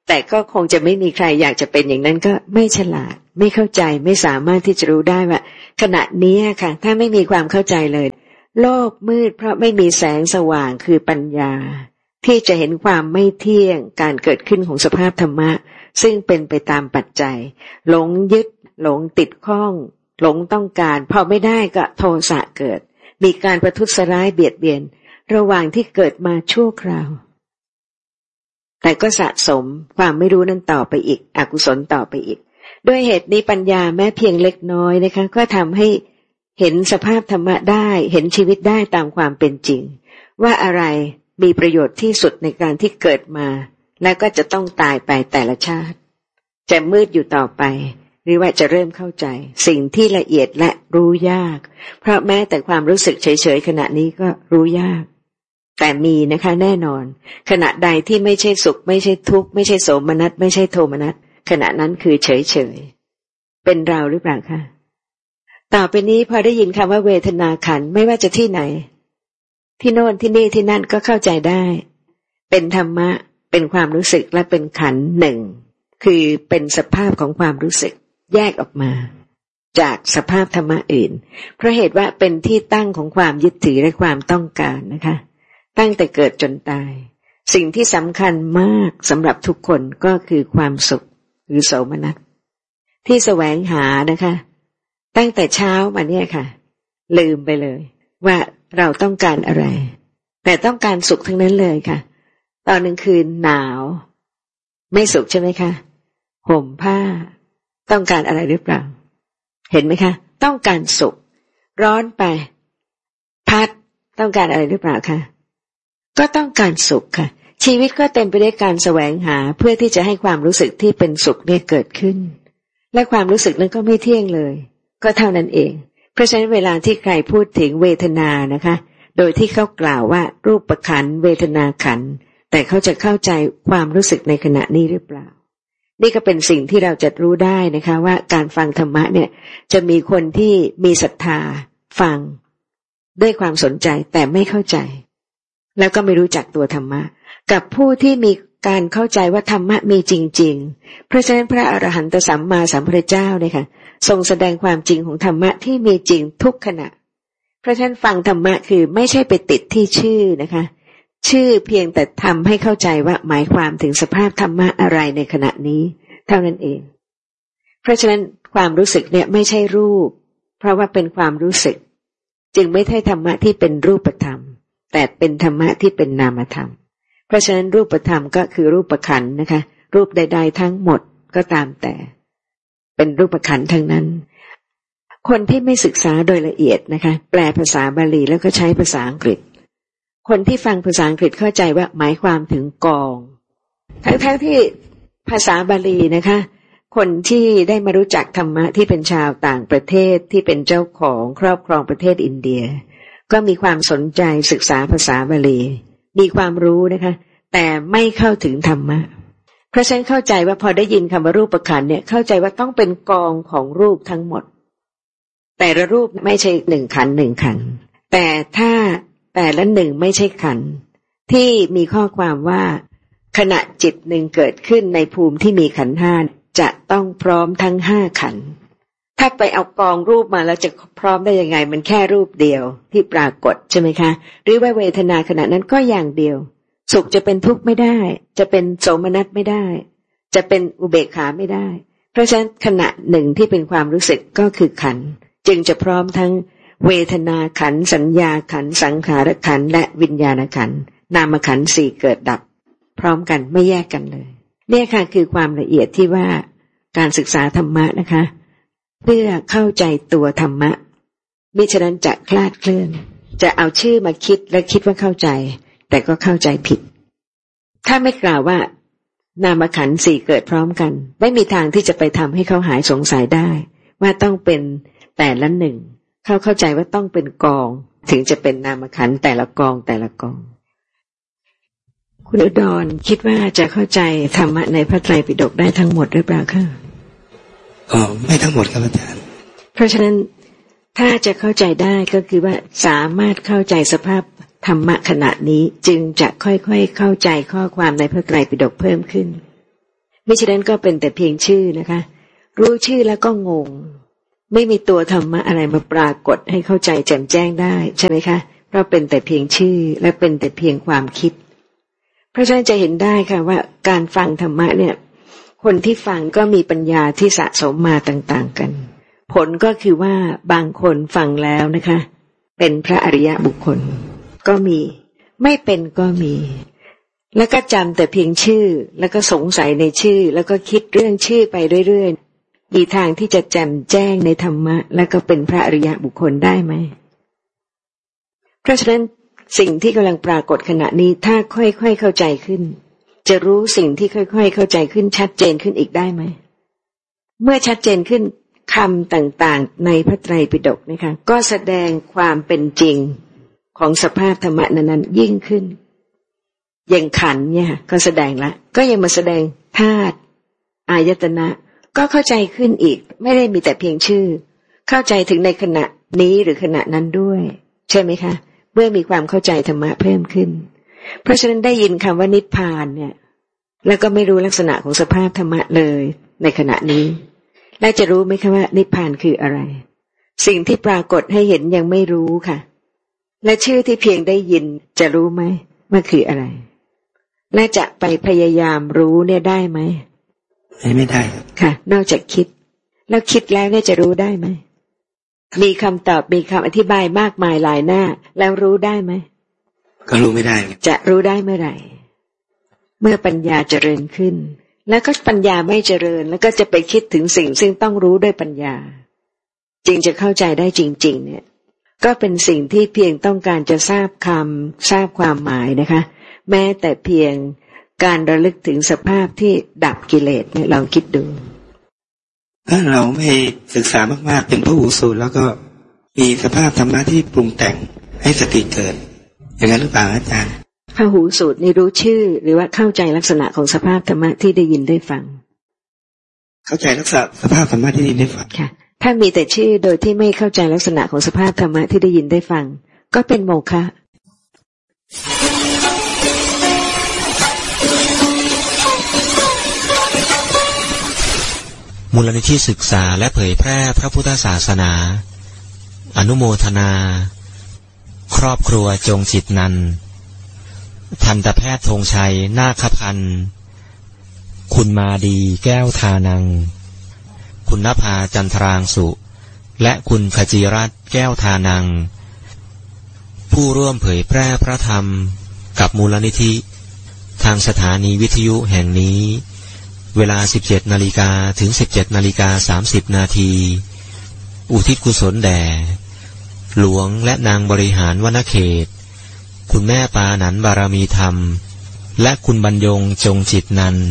แต่ก็คงจะไม่มีใครอยากจะเป็นอย่างนั้นก็ไม่ฉลาดไม่เข้าใจไม่สามารถที่จะรู้ได้ว่าขณะนี้ค่ะถ้าไม่มีความเข้าใจเลยโลกมืดเพราะไม่มีแสงสว่างคือปัญญาที่จะเห็นความไม่เที่ยงการเกิดขึ้นของสภาพธรรมะซึ่งเป็นไปตามปัจจัยหลงยึดหลงติดข้องหลงต้องการพอไม่ได้ก็โทสะเกิดมีการประทุษร้ายเบียดเบียนระหว่างที่เกิดมาชั่วคราวแต่ก็สะสมความไม่รู้นั้นต่อไปอีกอกุศลต่อไปอีกด้วยเหตุนี้ปัญญาแม้เพียงเล็กน้อยนะคะก็ทำให้เห็นสภาพธรรมะได้เห็นชีวิตได้ตามความเป็นจริงว่าอะไรมีประโยชน์ที่สุดในการที่เกิดมาแล้วก็จะต้องตายไปแต่ละชาติจะมืดอยู่ต่อไปหรือว่าจะเริ่มเข้าใจสิ่งที่ละเอียดและรู้ยากเพราะแม้แต่ความรู้สึกเฉยๆขณะนี้ก็รู้ยากแต่มีนะคะแน่นอนขณะใดที่ไม่ใช่สุขไม่ใช่ทุกข์ไม่ใช่โสมนัสไม่ใช่โทมนัสขณะนั้นคือเฉยๆเป็นเราหรือเปล่าคะต่อไปนี้พอได้ยินคำว่าเวทนาขันธ์ไม่ว่าจะที่ไหนที่โน่นที่นี่ที่นั่นก็เข้าใจได้เป็นธรรมะเป็นความรู้สึกและเป็นขันธ์หนึ่งคือเป็นสภาพของความรู้สึกแยกออกมาจากสภาพธรรมะอื่นเพราะเหตุว่าเป็นที่ตั้งของความยึดถือและความต้องการนะคะตั้งแต่เกิดจนตายสิ่งที่สำคัญมากสำหรับทุกคนก็คือความสุขหรือโสมนัสที่แสวงหานะคะตั้งแต่เช้ามาเนี่ยค่ะลืมไปเลยว่าเราต้องการอะไรแต่ต้องการสุขทั้งนั้นเลยค่ะตอนกลางคืนหนาวไม่สุขใช่ไหมคะห่มผ้าต้องการอะไรหรือเปล่าเห็นไหมคะต้องการสุขร้อนไปพัดต้องการอะไรหรือเปล่าคะก็ต้องการสุขค่ะชีวิตก็เต็มไปด้วยการแสวงหาเพื่อที่จะให้ความรู้สึกที่เป็นสุขเนี่ยเกิดขึ้นและความรู้สึกนั้นก็ไม่เที่ยงเลยก็เท่านั้นเองเพราะฉะนั้นเวลาที่ใครพูดถึงเวทนานะคะโดยที่เขากล่าวว่ารูปขันธ์เวทนาขันธ์แต่เขาจะเข้าใจความรู้สึกในขณะนี้หรือเปล่านี่ก็เป็นสิ่งที่เราจะรู้ได้นะคะว่าการฟังธรรมะเนี่ยจะมีคนที่มีศรัทธาฟังด้วยความสนใจแต่ไม่เข้าใจแล้วก็ไม่รู้จักตัวธรรมะกับผู้ที่มีการเข้าใจว่าธรรมะมีจริงๆเพราะฉะนั้นพระอรหันตสัมมาสัมพุทธเจ้าเนี่ยค่ะทรงแสดงความจริงของธรรมะที่มีจริงทุกขณะเพราะฉะนั้นฟังธรรมะคือไม่ใช่ไปติดที่ชื่อนะคะชื่อเพียงแต่ทำให้เข้าใจว่าหมายความถึงสภาพธรรมะอะไรในขณะนี้เท่านั้นเองเพราะฉะนั้นความรู้สึกเนี่ยไม่ใช่รูปเพราะว่าเป็นความรู้สึกจึงไม่ใช่ธรรมะที่เป็นรูปธรรมแต่เป็นธรรมะที่เป็นนามธรรมเพราะฉะนั้นรูปธรรมก็คือรูปขันธ์นะคะรูปใดๆทั้งหมดก็ตามแต่เป็นรูปขันธ์ทั้งนั้นคนที่ไม่ศึกษาโดยละเอียดนะคะแปลภาษาบาลีแล้วก็ใช้ภาษาอังกฤษคนที่ฟังภาษาอังกฤษเข้าใจว่าหมายความถึงกองทั้งๆที่ภาษาบาลีนะคะคนที่ได้มารู้จักธรรมะที่เป็นชาวต่างประเทศที่เป็นเจ้าของครอบครองประเทศอินเดียก็มีความสนใจศึกษาภาษาบาลีมีความรู้นะคะแต่ไม่เข้าถึงธรรมะเพราะฉะนั้นเข้าใจว่าพอได้ยินคำว่ารูปขันธ์เนี่ยเข้าใจว่าต้องเป็นกองของรูปทั้งหมดแต่ละรูปไม่ใช่หนึ่งขันธ์หนึ่งขันธ์แต่ถ้าแต่ละหนึ่งไม่ใช่ขันธ์ที่มีข้อความว่าขณะจิตหนึ่งเกิดขึ้นในภูมิที่มีขันธ์ห้าจะต้องพร้อมทั้งห้าขันธ์ถ้าไปเอากองรูปมาแล้วจะพร้อมได้ยังไงมันแค่รูปเดียวที่ปรากฏใช่ไหมคะหรือว่าเวทนาขณะนั้นก็อย่างเดียวสุขจะเป็นทุกข์ไม่ได้จะเป็นโสมนัสไม่ได้จะเป็นอุเบกขาไม่ได้เพราะฉะนั้นขณะหนึ่งที่เป็นความรู้สึกก็คือขันธ์จึงจะพร้อมทั้งเวทนาขันธ์สัญญาขันธ์สังขารขันธ์และวิญญาณขันธ์นามขันธ์สี่เกิดดับพร้อมกันไม่แยกกันเลยเนี่ยค่ะคือความละเอียดที่ว่าการศึกษาธรรมะนะคะเพื่อเข้าใจตัวธรรมะมิฉะนั้นจะคลาดเคลื่อนจะเอาชื่อมาคิดและคิดว่าเข้าใจแต่ก็เข้าใจผิดถ้าไม่กล่าวว่านามขันธ์สี่เกิดพร้อมกันไม่มีทางที่จะไปทำให้เขาหายสงสัยได้ว่าต้องเป็นแต่ละหนึ่งเขาเข้าใจว่าต้องเป็นกองถึงจะเป็นนามขันธ์แต่ละกองแต่ละกองคุณอุดรคิดว่าจะเข้าใจธรรมะในพระไตรปิฎกได้ทั้งหมดหรือเปล่าคะอ๋อไม่ทั้งหมดครับอาจารย์เพราะฉะนั้นถ้าจะเข้าใจได้ก็คือว่าสามารถเข้าใจสภาพธรรมะขณะนี้จึงจะค่อยๆเข้าใจข้อความในพระไตรปิฎกเพิ่มขึ้นไม่ฉะนั้นก็เป็นแต่เพียงชื่อนะคะรู้ชื่อแล้วก็งงไม่มีตัวธรรมะอะไรมาปรากฏให้เข้าใจแจ่มแจ้งได้ใช่ไหมคะเพราะเป็นแต่เพียงชื่อและเป็นแต่เพียงความคิดเพราะฉะนั้นจะเห็นได้ค่ะว่าการฟังธรรมะเนี่ยคนที่ฟังก็มีปัญญาที่สะสมมาต่างๆกันผลก็คือว่าบางคนฟังแล้วนะคะเป็นพระอริยบุคคลก็มีไม่เป็นก็มีแล้วก็จำแต่เพียงชื่อแล้วก็สงสัยในชื่อแล้วก็คิดเรื่องชื่อไปเรื่อยๆมีทางที่จะแจ่มแจ้งในธรรมะแล้วก็เป็นพระอริยบุคคลได้ไหมเพราะฉะนั้นสิ่งที่กำลังปรากฏขณะนี้ถ้าค่อยๆเข้าใจขึ้นจะรู้สิ่งที่ค่อยๆเข้าใจขึ้นชัดเจนขึ้นอีกได้ไหมเมื่อชัดเจนขึ้นคำต่างๆในพระไตรปิฎกนะคะก็แสดงความเป็นจริงของสภาพธรรมะนั้นๆยิ่งขึ้นอย่างขันธ์เนี่ยก็แสดงละก็ยังมาแสดงธาตุอายตนะก็เข้าใจขึ้นอีกไม่ได้มีแต่เพียงชื่อเข้าใจถึงในขณะนี้หรือขณะนั้นด้วยใช่ไหมคะเมื่อมีความเข้าใจธรรมะเพิ่มขึ้นเพราะฉะนั้นได้ยินคำว่านิพพานเนี่ยแล้วก็ไม่รู้ลักษณะของสภาพธรรมะเลยในขณะนี้และจะรู้ไหมคะว่านิพพานคืออะไรสิ่งที่ปรากฏให้เห็นยังไม่รู้ค่ะและชื่อที่เพียงได้ยินจะรู้ไหมว่าคืออะไรและจะไปพยายามรู้เนี่ยได้ไหมไม่ได้ค่ะนอกจากคิดแล้วคิดแล้วเนี่ยจะรู้ได้ไหมมีคำตอบมีคำอธิบายมากมายหลายหน้าแล้วรู้ได้ไหมก็รู้ไม่ได้จะรู้ได้เมื่อไหร่เมื่อปัญญาเจริญขึ้นแล้วก็ปัญญาไม่เจริญแล้วก็จะไปคิดถึงสิ่งซึ่งต้องรู้ด้วยปัญญาจึงจะเข้าใจได้จริงๆเนี่ยก็เป็นสิ่งที่เพียงต้องการจะทราบคำทราบความหมายนะคะแม้แต่เพียงการระลึกถึงสภาพที่ดับกิเลสเนี่ยลองคิดดูถ้าเราไม่ศึกษามากๆเป็นพหูสูตรแล้วก็มีสภาพธรรมะที่ปรุงแต่งให้สติเกิดอย่างนั้นหรือเปล่าอาจารย์พหูสูตรนี่รู้ชื่อหรือว่าเข้าใจลักษณะของสภาพธรรมะที่ได้ยินได้ฟังเข้าใจลักษณะสภาพธรรมะที่ได้ยินได้ฟังค่ะถ้ามีแต่ชื่อโดยที่ไม่เข้าใจลักษณะของสภาพธรรมะที่ได้ยินได้ฟังก็เป็นโมฆะมูลนิธิศึกษาและเผยแพร่พระพุทธศาสนาอนุโมทนาครอบครัวจงจิตนันทันตแพทย์ธงชัยนาคพันธ์คุณมาดีแก้วทานังคุณนภาจันทรางสุและคุณขจีรัตน์แก้วทานังผู้ร่วมเผยแพร่พระธรรมกับมูลนิธิทางสถานีวิทยุแห่งนี้เวลา สิบเจ็ดนาฬิกา ถึง สิบเจ็ดนาฬิกาสามสิบ นาทีอุทิศกุศลแด่หลวงและนางบริหารวนเขตคุณแม่ปาหนันบารมีธรรมและคุณบรรยงจงจิตนัน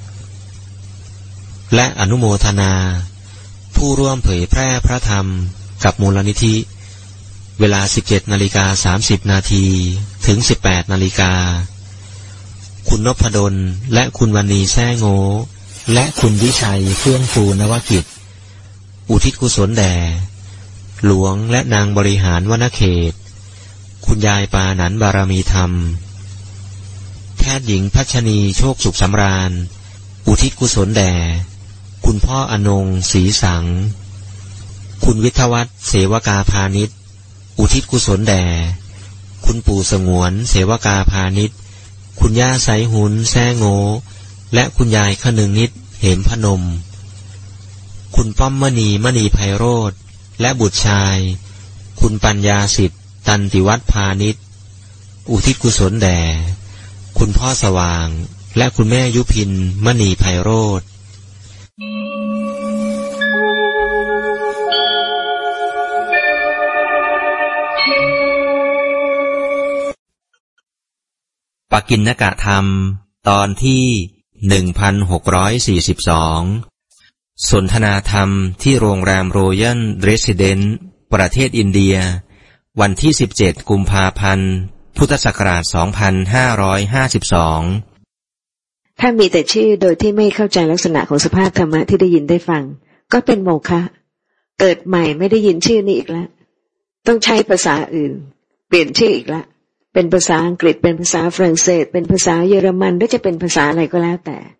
และอนุโมทนาผู้ร่วมเผยแพร่พระธรรมกับมูลนิธิเวลา สิบเจ็ดนาฬิกาสามสิบ นาทีถึง สิบแปดนาฬิกาคุณนพดลและคุณวณีแซ่โงและคุณวิชัยเฟื่องฟูนวกิจอุทิศกุศลแด่หลวงและนางบริหารวนเขตคุณยายปาหนันบารมีธรรมแพทย์หญิงพัชนีโชคสุขสำราญอุทิศกุศลแด่คุณพ่ออนงศรีสังคุณวิทวัฒน์เสวกาพาณิชย์อุทิศกุศลแด่คุณปู่สงวนเสวกาพาณิชย์คุณย่าไสหุนแซ่โงและคุณยายขนึงนิดเหมพนมคุณป้อมมณีมณีไพโรธและบุตรชายคุณปัญญาสิทธิ์ตันติวัฒน์พาณิชย์อุทิศกุศลแด่คุณพ่อสว่างและคุณแม่ยุพินมณีไพโรธปกิณณกธรรมตอนที่ หนึ่งพันหกร้อยสี่สิบสอง สนทนาธรรมที่โรงแรมโรยัลเรสซิเดนซ์ประเทศอินเดียวันที่สิบเจ็ดกุมภาพันธ์พุทธศักราชสองพันห้าร้อยห้าสิบสองถ้ามีแต่ชื่อโดยที่ไม่เข้าใจลักษณะของสภาพธรรมะที่ได้ยินได้ฟังก็เป็นโมฆะเกิดใหม่ไม่ได้ยินชื่อนี้อีกแล้วต้องใช้ภาษาอื่นเปลี่ยนชื่ออีกแล้วเป็นภาษาอังกฤษเป็นภาษาฝรั่งเศสเป็นภาษาเยอรมันหรือจะเป็นภาษาอะไรก็แล้วแต่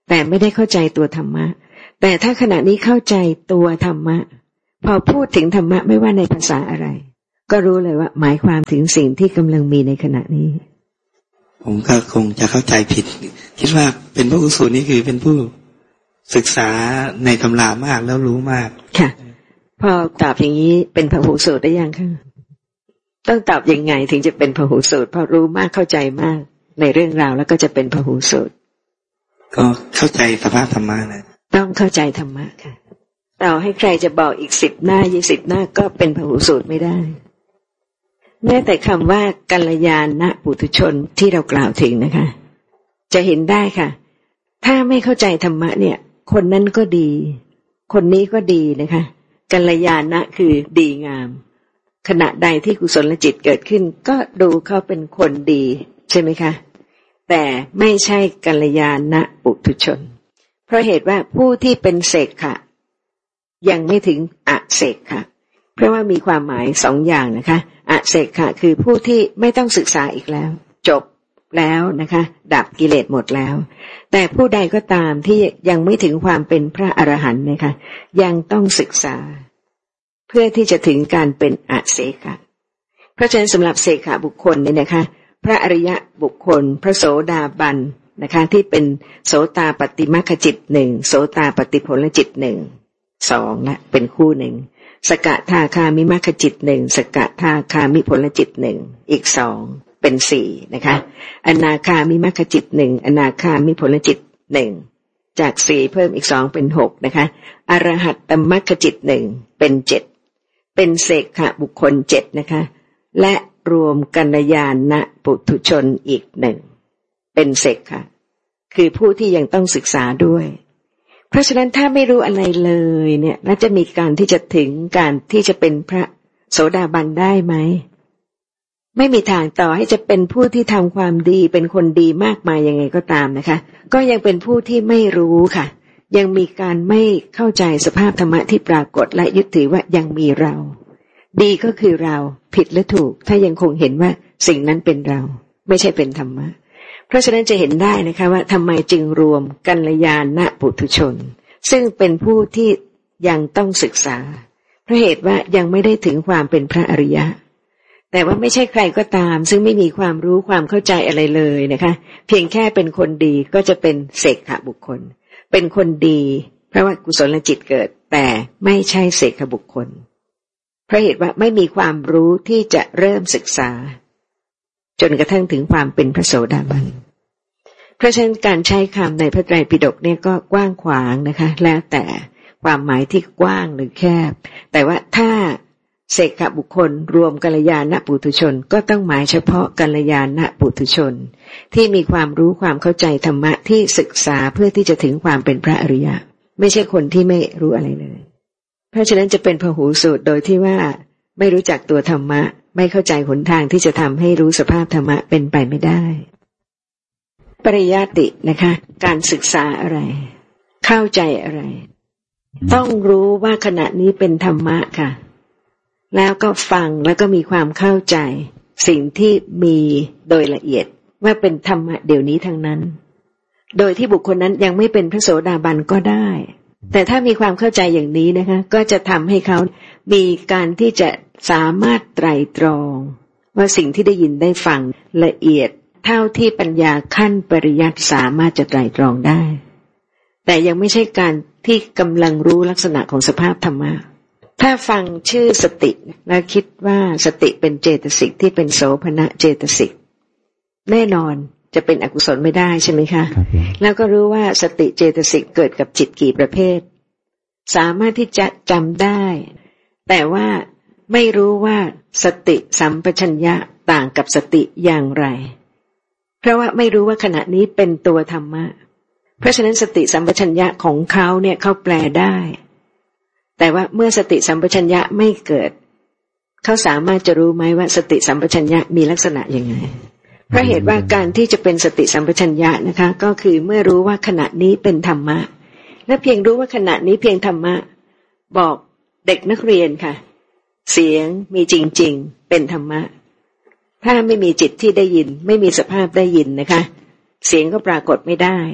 แต่ไม่ได้เข้าใจตัวธรรมะแต่ถ้าขณะนี้เข้าใจตัวธรรมะพอพูดถึงธรรมะไม่ว่าในภาษาอะไรก็รู้เลยว่าหมายความถึงสิ่งที่กำลังมีในขณะนี้ผมก็คงจะเข้าใจผิดคิดว่าเป็นพระอุสูนี่คือเป็นผู้ศึกษาในตำรามากแล้วรู้มากค่ะพอตอบอย่างนี้เป็นพหูสูตรได้ยังคะต้องตอบยังไงถึงจะเป็นพหูสูตรเพราะรู้มากเข้าใจมากในเรื่องราวแล้วก็จะเป็นพหูสูตรก็เข้าใจสภาพธรรมะนะต้องเข้าใจธรรมะค่ะต่อให้ใครจะบอกอีกสิบหน้ายี่สิบหน้าก็เป็นพหูสูตรไม่ได้แม้แต่คำว่ากัลยาณปุถุชนที่เรากล่าวถึงนะคะจะเห็นได้ค่ะถ้าไม่เข้าใจธรรมะเนี่ยคนนั้นก็ดีคนนี้ก็ดีนะคะกัลยาณะคือดีงามขณะใดที่กุศลจิตเกิดขึ้นก็ดูเขาเป็นคนดีใช่ไหมคะแต่ไม่ใช่กัลยาณปุถุชนเพราะเหตุว่าผู้ที่เป็นเสกขะยังไม่ถึงอเสกขะเพราะว่ามีความหมายสองอย่างนะคะอเสกขะคือผู้ที่ไม่ต้องศึกษาอีกแล้วจบแล้วนะคะดับกิเลสหมดแล้วแต่ผู้ใดก็ตามที่ยังไม่ถึงความเป็นพระอรหันต์นะคะยังต้องศึกษาเพื่อที่จะถึงการเป็นอเสขะเพราะฉะนั้นสำหรับเสขะบุคคลเนี่ยนะคะพระอริยะบุคคลพระโสดาบันนะคะที่เป็นโสตาปัตติมรรคจิตหนึ่งโสตาปัตติผลจิตหนึ่งสองละเป็นคู่หนึ่งสกทาคามิมรรคจิตหนึ่งสกทาคามิผลจิตหนึ่งอีกสองเป็นสี่นะคะอนาคามิมรรคจิตหนึ่งอนาคามิผลจิตหนึ่งจากสี่เพิ่มอีกสองเป็นหกนะคะอรหัตตมรรคจิตหนึ่งเป็นเจ็ดเป็นเสกขะบุคคลเจ็ดนะคะและรวมกัลยาณปุถุชนอีกหนึ่งเป็นเสกขะคือผู้ที่ยังต้องศึกษาด้วยเพราะฉะนั้นถ้าไม่รู้อะไรเลยเนี่ยแล้วจะมีการที่จะถึงการที่จะเป็นพระโสดาบันได้ไหมไม่มีทางต่อให้จะเป็นผู้ที่ทำความดีเป็นคนดีมากมายยังไงก็ตามนะคะก็ยังเป็นผู้ที่ไม่รู้ค่ะยังมีการไม่เข้าใจสภาพธรรมะที่ปรากฏและยึดถือว่ายังมีเราดีก็คือเราผิดหรือถูกถ้ายังคงเห็นว่าสิ่งนั้นเป็นเราไม่ใช่เป็นธรรมะเพราะฉะนั้นจะเห็นได้นะคะว่าทำไมจึงรวมกัลยาณปุถุชนซึ่งเป็นผู้ที่ยังต้องศึกษาเพราะเหตุว่ายังไม่ได้ถึงความเป็นพระอริยะแต่ว่าไม่ใช่ใครก็ตามซึ่งไม่มีความรู้ความเข้าใจอะไรเลยนะคะเพียงแค่เป็นคนดีก็จะเป็นเสกขบุคคลเป็นคนดีเพราะว่ากุศลจิตเกิดแต่ไม่ใช่เสกขบุคคลเพราะเหตุว่าไม่มีความรู้ที่จะเริ่มศึกษาจนกระทั่งถึงความเป็นพระโสดาบันเพราะฉะนั้นการใช้คำในพระไตรปิฎกเนี่ยก็กว้างขวางนะคะแล้วแต่ความหมายที่กว้างหรือแคบแต่ว่าถ้าเสกขบุคคลรวมกัลยาณปุถุชนก็ต้องหมายเฉพาะกัลยาณปุถุชนที่มีความรู้ความเข้าใจธรรมะที่ศึกษาเพื่อที่จะถึงความเป็นพระอริยะไม่ใช่คนที่ไม่รู้อะไรเลยเพราะฉะนั้นจะเป็นพหูสูตรโดยที่ว่าไม่รู้จักตัวธรรมะไม่เข้าใจหนทางที่จะทำให้รู้สภาพธรรมะเป็นไปไม่ได้ปริยัตินะคะการศึกษาอะไรเข้าใจอะไรต้องรู้ว่าขณะนี้เป็นธรรมะค่ะแล้วก็ฟังแล้วก็มีความเข้าใจสิ่งที่มีโดยละเอียดว่าเป็นธรรมะเดี๋ยวนี้ทั้งนั้นโดยที่บุคคลนั้นยังไม่เป็นพระโสดาบันก็ได้แต่ถ้ามีความเข้าใจอย่างนี้นะคะก็จะทำให้เขามีการที่จะสามารถไตร่ตรองว่าสิ่งที่ได้ยินได้ฟังละเอียดเท่าที่ปัญญาขั้นปริยัติสามารถจะไตร่ตรองได้แต่ยังไม่ใช่การที่กำลังรู้ลักษณะของสภาพธรรมะถ้าฟังชื่อสติแล้วคิดว่าสติเป็นเจตสิกที่เป็นโสภณเจตสิกแน่นอนจะเป็นอกุศลไม่ได้ใช่ไหมคะแล้วก็รู้ว่าสติเจตสิกเกิดกับจิตกี่ประเภทสามารถที่จะจำได้แต่ว่าไม่รู้ว่าสติสัมปชัญญะต่างกับสติอย่างไรเพราะว่าไม่รู้ว่าขณะนี้เป็นตัวธรรมะเพราะฉะนั้นสติสัมปชัญญะของเขาเนี่ยเขาแปลได้แต่ว่าเมื่อสติสัมปชัญญะไม่เกิดเขาสามารถจะรู้ไหมว่าสติสัมปชัญญะมีลักษณะยังไงเพราะเหตุว่าการที่จะเป็นสติสัมปชัญญะนะคะก็คือเมื่อรู้ว่าขณะนี้เป็นธรรมะและเพียงรู้ว่าขณะนี้เพียงธรรมะบอกเด็กนักเรียนค่ะเสียงมีจริงๆเป็นธรรมะถ้าไม่มีจิตที่ได้ยินไม่มีสภาพได้ยินนะคะเสียงก็ปรากฏไม่ได้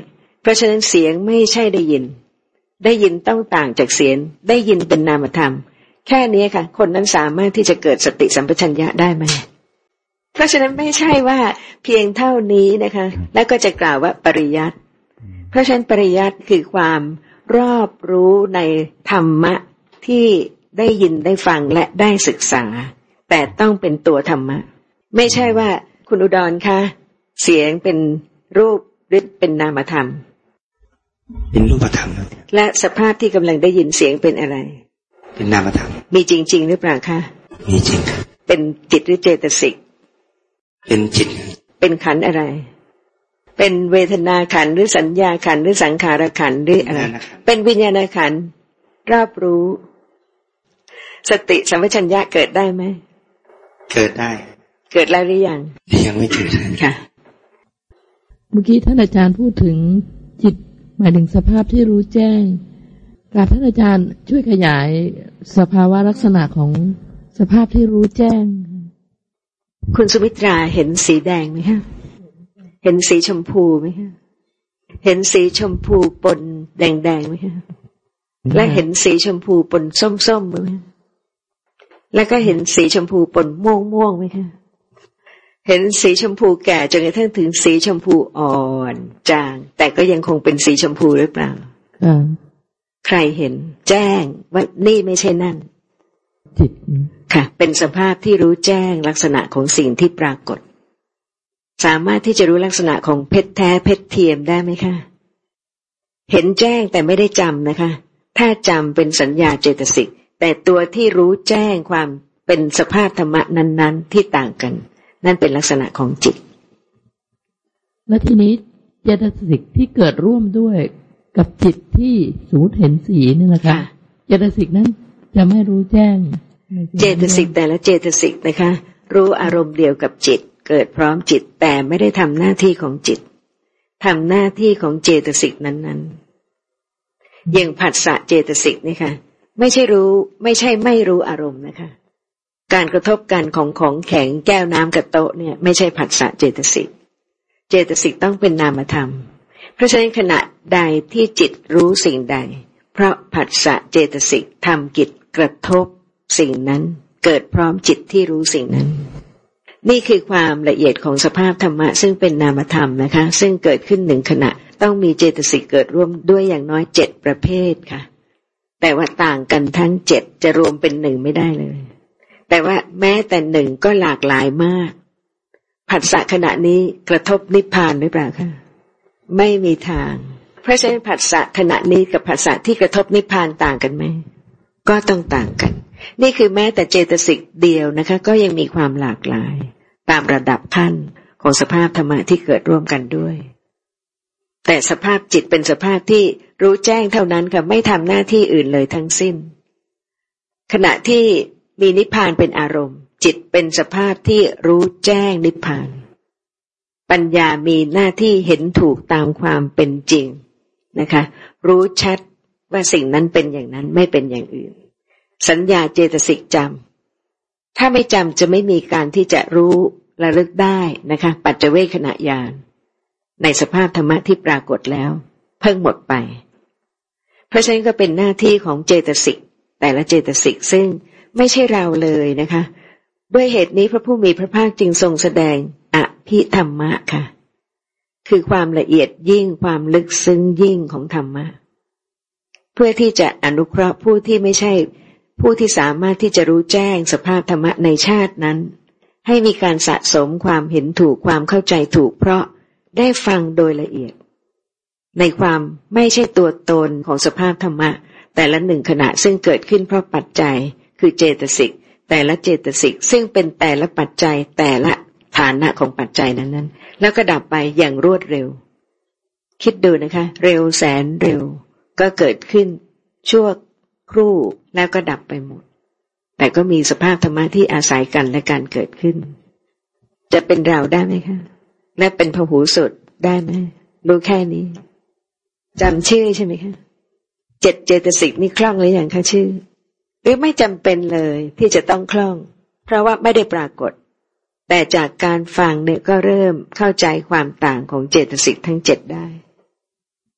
เพราะฉะนั้นเสียงไม่ใช่ได้ยินได้ยินต้องต่างจากเสียงได้ยินเป็นนามธรรมแค่นี้ค่ะคนนั้นสามารถที่จะเกิดสติสัมปชัญญะได้ไหมเพราะฉะนั้นไม่ใช่ว่าเพียงเท่านี้นะคะแล้วก็จะกล่าวว่าปริยัติเพราะฉะนั้นปริยัติคือความรอบรู้ในธรรมะที่ได้ยินได้ฟังและได้ศึกษาแต่ต้องเป็นตัวธรรมะไม่ใช่ว่าคุณอุดรคะเสียงเป็นรูปหรือเป็นนามธรรมเป็นรูปธรรมและสภาพที่กำลังได้ยินเสียงเป็นอะไรเป็นนามธรรมมีจริงๆหรือเปล่าคะมีจริงครับเป็นจิตหรือเจตสิกเป็นจิตเป็นขันธ์อะไรเป็นเวทนาขันธ์หรือสัญญาขันธ์หรือสังขารขันธ์หรืออะไรเป็นวิญญาณขันธ์รอบรู้สติสัมปชัญญะเกิดได้ไหมเกิดได้เกิดแล้วหรือยังยังไม่เกิดค่ะเมื่อกี้ท่านอาจารย์พูดถึงจิตหมายถึงสภาพที่รู้แจ้งกราบท่านอาจารย์ช่วยขยายสภาวะลักษณะของสภาพที่รู้แจ้งคุณสุมิตราเห็นสีแดงไหมคะเห็นสีชมพูไหมคะเห็นสีชมพูปนแดงๆไหมคะและเห็นสีชมพูปนส้มๆไหมแล้วก็เห็นสีชมพูปนม่วงๆไหมคะเห็นสีชมพูแก่จนกระทั่งถึงสีชมพูอ่อนจางแต่ก็ยังคงเป็นสีชมพูหรือเปล่าใครเห็นแจ้งว่านี่ไม่ใช่นั่นจิตค่ะเป็นสภาพที่รู้แจ้งลักษณะของสิ่งที่ปรากฏสามารถที่จะรู้ลักษณะของเพชรแท้เพชรเทียมได้ไหมคะเห็นแจ้งแต่ไม่ได้จำนะคะถ้าจำเป็นสัญญาเจตสิกแต่ตัวที่รู้แจ้งความเป็นสภาพธรรมะนั้นๆที่ต่างกันนั่นเป็นลักษณะของจิตและทีนี้เจตสิกที่เกิดร่วมด้วยกับจิตที่สูญเห็นสีนี่แหละค่ะเจตสิกนั้นจะไม่รู้แจ้งเจตสิกแต่ละเจตสิกนะคะรู้อารมณ์เดียวกับจิตเกิดพร้อมจิตแต่ไม่ได้ทำหน้าที่ของจิตทำหน้าที่ของเจตสิกนั้นๆอย่างผัสสะเจตสิกนี่ค่ะไม่ใช่รู้ไม่ใช่ไม่รู้อารมณ์นะคะการกระทบกันของของแข็งแก้วน้ำกับโต๊ะเนี่ยไม่ใช่ผัสสะเจตสิกเจตสิกต้องเป็นนามธรรมเพราะฉะนั้นขณะใดที่จิตรู้สิ่งใดเพราะผัสสะเจตสิกทำกิจกระทบสิ่งนั้นเกิดพร้อมจิตที่รู้สิ่งนั้นนี่คือความละเอียดของสภาพธรรมะซึ่งเป็นนามธรรมนะคะซึ่งเกิดขึ้นหนึ่งขณะต้องมีเจตสิกเกิดร่วมด้วยอย่างน้อยเจ็ดประเภทค่ะแต่ว่าต่างกันทั้งเจ็ดจะรวมเป็นหนึ่งไม่ได้เลยแต่ว่าแม้แต่หนึ่งก็หลากหลายมากผัสสะขณะนี้กระทบนิพพานหรือเปล่าคะไม่มีทางเพราะฉะนั้นผัสสะขณะนี้กับผัสสะที่กระทบนิพพานต่างกันไหมก็ต้องต่างกันนี่คือแม้แต่เจตสิกเดียวนะคะก็ยังมีความหลากหลายตามระดับขั้นของสภาพธรรมะที่เกิดร่วมกันด้วยแต่สภาพจิตเป็นสภาพที่รู้แจ้งเท่านั้นค่ะไม่ทำหน้าที่อื่นเลยทั้งสิ้นขณะที่มีนิพพานเป็นอารมณ์จิตเป็นสภาพที่รู้แจ้งนิพพานปัญญามีหน้าที่เห็นถูกตามความเป็นจริงนะคะรู้ชัดว่าสิ่งนั้นเป็นอย่างนั้นไม่เป็นอย่างอื่นสัญญาเจตสิกจำถ้าไม่จำจะไม่มีการที่จะรู้ระลึกได้นะคะปัจเจเวคขณะญาณในสภาพธรรมะที่ปรากฏแล้วเพิ่งหมดไปเพราะฉะนั้นก็เป็นหน้าที่ของเจตสิกแต่ละเจตสิกซึ่งไม่ใช่เราเลยนะคะด้วยเหตุนี้พระผู้มีพระภาคจึงทรงแสดงอภิธรรมะค่ะคือความละเอียดยิ่งความลึกซึ้งยิ่งของธรรมะเพื่อที่จะอนุเคราะห์ผู้ที่ไม่ใช่ผู้ที่สามารถที่จะรู้แจ้งสภาพธรรมะในชาตินั้นให้มีการสะสมความเห็นถูกความเข้าใจถูกเพราะได้ฟังโดยละเอียดในความไม่ใช่ตัวตนของสภาพธรรมะแต่ละหนึ่งขณะซึ่งเกิดขึ้นเพราะปัจจัยคือเจตสิกแต่ละเจตสิกซึ่งเป็นแต่ละปัจจัยแต่ละฐานะของปัจจัยนั้นๆแล้วก็ดับไปอย่างรวดเร็วคิดดูนะคะเร็วแสนเร็วก็เกิดขึ้นชั่วครู่แล้วก็ดับไปหมดแต่ก็มีสภาพธรรมะที่อาศัยกันและการเกิดขึ้นจะเป็นเราได้ไหมคะและเป็นพหูสูตรได้ไหมรู้แค่นี้จำชื่อใช่ไหมคะเจ็ดเจตสิกนี่คล่องหรือยังคะชื่อหรือไม่จำเป็นเลยที่จะต้องคล่องเพราะว่าไม่ได้ปรากฏแต่จากการฟังเนี่ยก็เริ่มเข้าใจความต่างของเจตสิกทั้งเจ็ดได้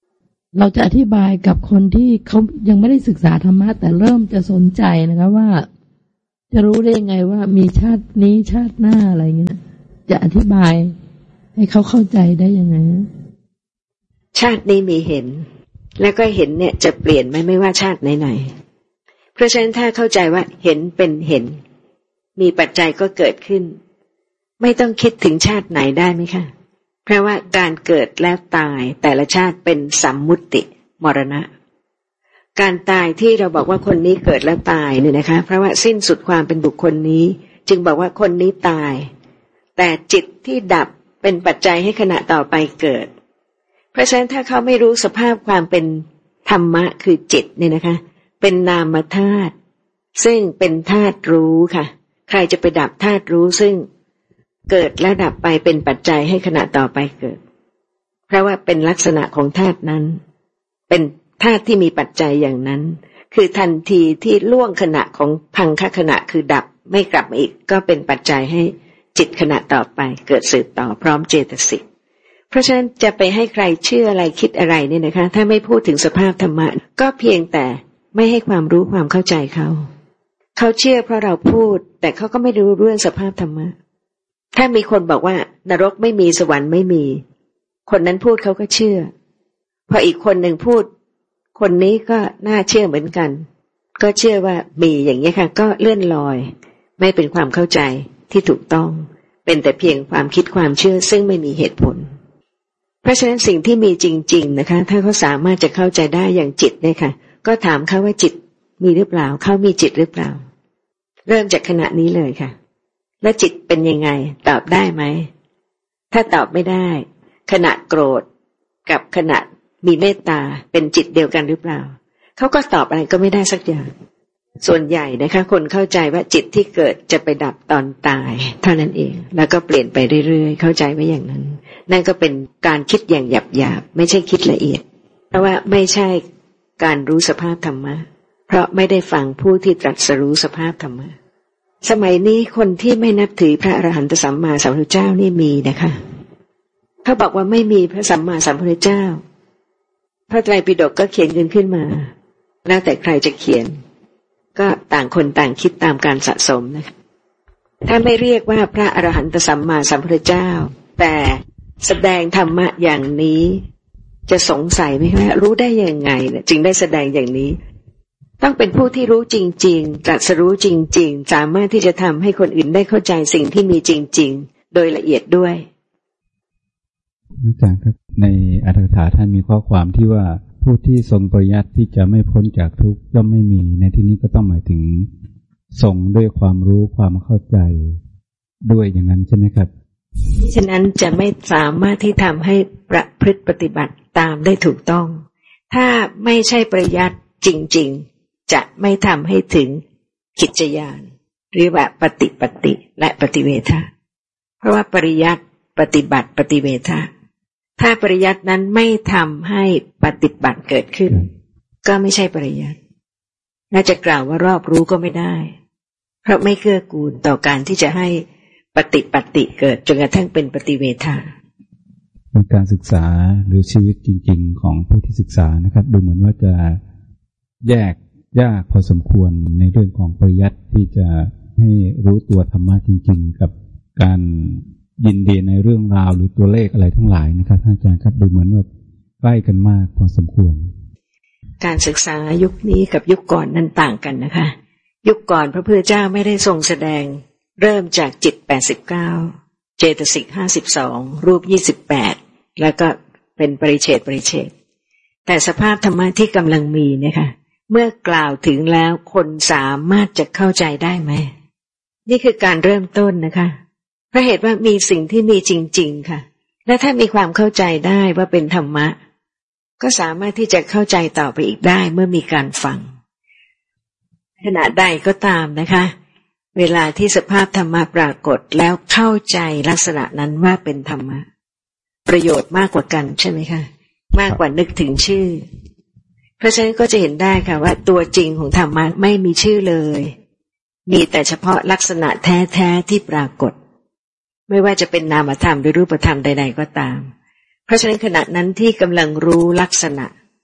เราจะอธิบายกับคนที่เขายังไม่ได้ศึกษาธรรมะแต่เริ่มจะสนใจนะคะว่าจะรู้ได้ยังไงว่ามีชาตินี้ชาติหน้าอะไรเงี้ยจะอธิบายให้เขาเข้าใจได้ยังไงชาตินี้มีเห็นแล้วก็เห็นเนี่ยจะเปลี่ยนไหมไม่ว่าชาติไหนๆเพราะฉะนั้นถ้าเข้าใจว่าเห็นเป็นเห็นมีปัจจัยก็เกิดขึ้นไม่ต้องคิดถึงชาติไหนได้ไหมคะเพราะว่าการเกิดแล้วตายแต่ละชาติเป็นสัมมุติมรณะการตายที่เราบอกว่าคนนี้เกิดแล้วตายเนี่ยนะคะเพราะว่าสิ้นสุดความเป็นบุคคลนี้จึงบอกว่าคนนี้ตายแต่จิตที่ดับเป็นปัจจัยให้ขณะต่อไปเกิดเพราะฉะนั้นถ้าเขาไม่รู้สภาพความเป็นธรรมะคือจิตเนี่ยนะคะเป็นนามธาตุซึ่งเป็นธาตุรู้ค่ะใครจะไปดับธาตุรู้ซึ่งเกิดและดับไปเป็นปัจจัยให้ขณะต่อไปเกิดเพราะว่าเป็นลักษณะของธาตุนั้นเป็นธาตุที่มีปัจจัยอย่างนั้นคือทันทีที่ล่วงขณะของพังคขณะคือดับไม่กลับมาอีกก็เป็นปัจจัยให้จิตขณะต่อไปเกิดสืบต่อพร้อมเจตสิกเพราะฉะนั้นจะไปให้ใครเชื่ออะไรคิดอะไรเนี่ยนะคะถ้าไม่พูดถึงสภาพธรรมะก็เพียงแต่ไม่ให้ความรู้ความเข้าใจเขาเขาเชื่อเพราะเราพูดแต่เขาก็ไม่รู้เรื่องสภาพธรรมะถ้ามีคนบอกว่านรกไม่มีสวรรค์ไม่มีคนนั้นพูดเขาก็เชื่อพออีกคนหนึ่งพูดคนนี้ก็น่าเชื่อเหมือนกันก็เชื่อว่ามีอย่างนี้ค่ะก็เลื่อนลอยไม่เป็นความเข้าใจที่ถูกต้องเป็นแต่เพียงความคิดความเชื่อซึ่งไม่มีเหตุผลเพราะฉะนั้นสิ่งที่มีจริงๆนะคะถ้าเขาสามารถจะเข้าใจได้อย่างจิตเนี่ยค่ะก็ถามเขาว่าจิตมีหรือเปล่าเขามีจิตหรือเปล่าเริ่มจากขณะนี้เลยค่ะแล้วจิตเป็นยังไงตอบได้ไหมถ้าตอบไม่ได้ขณะโกรธกับขณะมีเมตตาเป็นจิตเดียวกันหรือเปล่าเขาก็ตอบอะไรก็ไม่ได้สักอย่างส่วนใหญ่นะคะคนเข้าใจว่าจิตที่เกิดจะไปดับตอนตายเท่านั้นเองแล้วก็เปลี่ยนไปเรื่อยๆเข้าใจไว้อย่างนั้นนั่นก็เป็นการคิดอย่างหยาบๆไม่ใช่คิดละเอียดเพราะว่าไม่ใช่การรู้สภาพธรรมะเพราะไม่ได้ฟังผู้ที่ตรัสรู้สภาพธรรมะสมัยนี้คนที่ไม่นับถือพระอรหันตสัมมาสัมพุทธเจ้านี่มีนะคะเขาบอกว่าไม่มีพระสัมมาสัมพุทธเจ้าพระไตรปิฎกก็เขียนขึ้นขึ้นมาแล้วแต่ใครจะเขียนก็ต่างคนต่างคิดตามการสะสมนะคะถ้าไม่เรียกว่าพระอรหันตสัมมาสัมพุทธเจ้าแต่แสดงธรรมะอย่างนี้จะสงสัยไหมว่ารู้ได้ยังไงเนี่ยจึงได้แสดงอย่างนี้ต้องเป็นผู้ที่รู้จริงๆตรัสรู้จริงๆสามารถที่จะทำให้คนอื่นได้เข้าใจสิ่งที่มีจริงๆโดยละเอียดด้วยอาจารย์ครับในอรรถกถาท่านมีข้อความที่ว่าผู้ที่ทรงปริยัติที่จะไม่พ้นจากทุกข์ย่อมไม่มีในที่นี้ก็ต้องหมายถึงทรงด้วยความรู้ความเข้าใจด้วยอย่างนั้นใช่ไหมครับฉะนั้นจะไม่สามารถที่ทำให้ประพฤติปฏิบัติตามได้ถูกต้องถ้าไม่ใช่ปริยัติจริงๆจะไม่ทำให้ถึงกิจญาณหรือว่าปฏิปฏิและปฏิเวทะเพราะว่าปริยัติปฏิบัติปฏิเวทะถ้าปริยัตินั้นไม่ทำให้ปฏิบัติเกิดขึ้นก็ไม่ใช่ปริยัติน่าจะกล่าวว่ารอบรู้ก็ไม่ได้เพราะไม่เกื้อกูลต่อการที่จะให้ปฏิปฏิเกิดจนกระทั่งเป็นปฏิเวทะการศึกษาหรือชีวิตจริงๆของผู้ที่ศึกษานะครับดูเหมือนว่าจะแยกยากพอสมควรในเรื่องของปริยัติที่จะให้รู้ตัวธรรมะจริงๆกับการยินดีในเรื่องราวหรือตัวเลขอะไรทั้งหลายนะครับท่านอาจารย์ครับดูเหมือนว่าใกล้กันมากพอสมควรการศึกษายุคนี้กับยุคก่อนนั้นต่างกันนะคะยุคก่อนพระพุทธเจ้าไม่ได้ทรงแสดงเริ่มจากจิตแปดสิบเก้าเจตสิกห้าสิบสองรูปยี่สิบแปดแล้วก็เป็นปริเฉดปริเฉดแต่สภาพธรรมะที่กำลังมีนะคะเมื่อกล่าวถึงแล้วคนสามารถจะเข้าใจได้ไหมนี่คือการเริ่มต้นนะคะเพราะเหตุว่ามีสิ่งที่มีจริงๆค่ะและถ้ามีความเข้าใจได้ว่าเป็นธรรมะก็สามารถที่จะเข้าใจต่อไปอีกได้เมื่อมีการฟังขณะใดก็ตามนะคะเวลาที่สภาพธรรมะปรากฏแล้วเข้าใจลักษณะนั้นว่าเป็นธรรมะประโยชน์มากกว่ากันใช่ไหมคะมากกว่านึกถึงชื่อเพราะฉะนั้นก็จะเห็นได้ค่ะว่าตัวจริงของธรรมะไม่มีชื่อเลยมีแต่เฉพาะลักษณะแท้ๆที่ปรากฏไม่ว่าจะเป็นนามธรรมหรือรูปธรรมใดๆก็ตามเพราะฉะนั้นขณะนั้นที่กำลังรู้ลักษณะ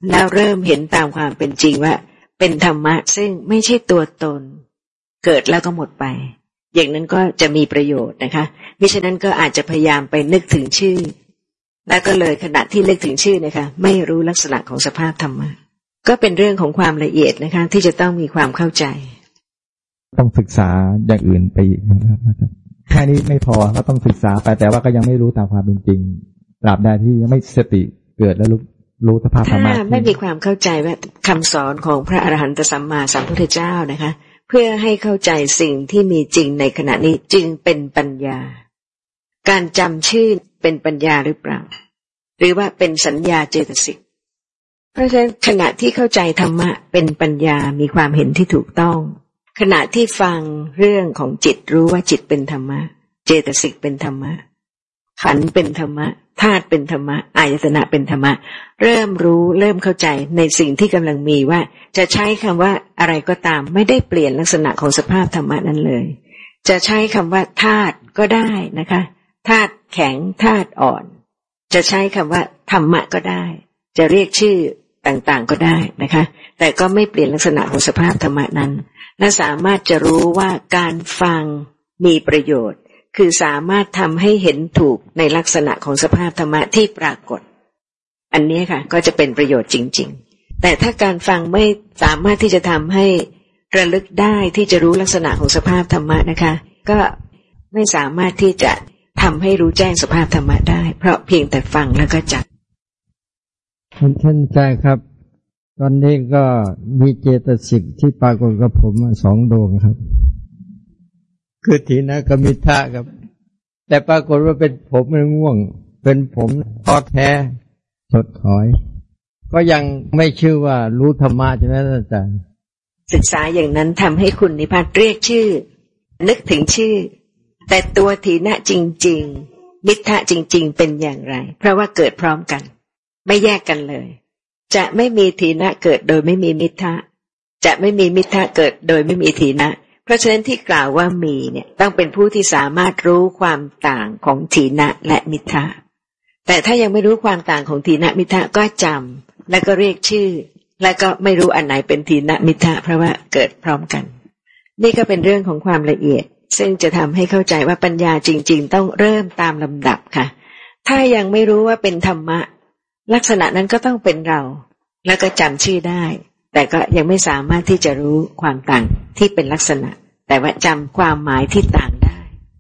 แล้วเริ่มเห็นตามความเป็นจริงว่าเป็นธรรมะซึ่งไม่ใช่ตัวตนเกิดแล้วก็หมดไปอย่างนั้นก็จะมีประโยชน์นะคะมิฉะนั้นก็อาจจะพยายามไปนึกถึงชื่อแล้วก็เลยขณะที่นึกถึงชื่อนะคะไม่รู้ลักษณะของสภาพธรรมะก็เป็นเรื่องของความละเอียดนะคะที่จะต้องมีความเข้าใจต้องศึกษาอย่างอื่นไปอีกนะครับแค่นี้ไม่พอก็ต้องศึกษาไปแต่ว่าก็ยังไม่รู้ตามความเป็นจริงตราบใดที่ยังไม่สติเกิดแล้วรู้รู้สภาพธรรมะถ้าไม่มีความเข้าใจว่าคำสอนของพระอรหันตสัมมาสัมพุทธเจ้านะคะเพื่อให้เข้าใจสิ่งที่มีจริงในขณะนี้จึงเป็นปัญญาการจำชื่อเป็นปัญญาหรือเปล่าหรือว่าเป็นสัญญาเจตสิกเพราะฉะนั้นขณะที่เข้าใจธรรมะเป็นปัญญามีความเห็นที่ถูกต้องขณะที่ฟังเรื่องของจิตรู้ว่าจิตเป็นธรรมะเจตสิกเป็นธรรมะขันธ์เป็นธรรมะธาตุเป็นธรรมะอายตนะเป็นธรรมะเริ่มรู้เริ่มเข้าใจในสิ่งที่กำลังมีว่าจะใช้คำว่าอะไรก็ตามไม่ได้เปลี่ยนลักษณะของสภาพธรรมะนั้นเลยจะใช้คำว่าธาตุก็ได้นะคะธาตุแข็งธาตุอ่อนจะใช้คำว่าธรรมะก็ได้จะเรียกชื่อต่างๆก็ได้นะคะแต่ก็ไม่เปลี่ยนลักษณะของสภาพธรรมะนั้นและสามารถจะรู้ว่าการฟังมีประโยชน์คือสามารถทำให้เห็นถูกในลักษณะของสภาพธรรมะที่ปรากฏอันนี้ค่ะก็จะเป็นประโยชน์จริงๆแต่ถ้าการฟังไม่สามารถที่จะทำให้ระลึกได้ที่จะรู้ลักษณะของสภาพธรรมะนะคะก็ไม่สามารถที่จะทำให้รู้แจ้งสภาพธรรมะได้เพราะเพียงแต่ฟังแล้วก็จำคุณท่านใจครับตอนนี้ก็มีเจตสิกที่ปรากฏกับผมสองดวงครับคือถีนะกับมิทะครับแต่ปรากฏว่าเป็นผมมันง่วงเป็นผมท้อแท้ถดถอยก็ยังไม่ชื่อว่ารู้ธรรมะใช่ไหมอาจารย์ศึกษาอย่างนั้นทำให้คุณนิพพานเรียกชื่อนึกถึงชื่อแต่ตัวถีนะจริงๆมิทะจริงๆเป็นอย่างไรเพราะว่าเกิดพร้อมกันไม่แยกกันเลยจะไม่มีถีนะเกิดโดยไม่มีมิทะจะไม่มีมิทะเกิดโดยไม่มีถีนะเพราะฉะนั้นที่กล่าวว่ามีเนี่ยต้องเป็นผู้ที่สามารถรู้ความต่างของถีนะและมิทะแต่ถ้ายังไม่รู้ความต่างของถีนะมิทะก็จำแล้วก็เรียกชื่อแล้วก็ไม่รู้อันไหนเป็นถีนะมิทะเพราะว่าเกิดพร้อมกันนี่ก็เป็นเรื่องของความละเอียดซึ่งจะทำให้เข้าใจว่าปัญญาจริงๆต้องเริ่มตามลำดับค่ะถ้ายังไม่รู้ว่าเป็นธรรมะลักษณะนั้นก็ต้องเป็นเราแล้วก็จำชื่อได้แต่ก็ยังไม่สามารถที่จะรู้ความต่างที่เป็นลักษณะแต่ว่าจำความหมายที่ต่างได้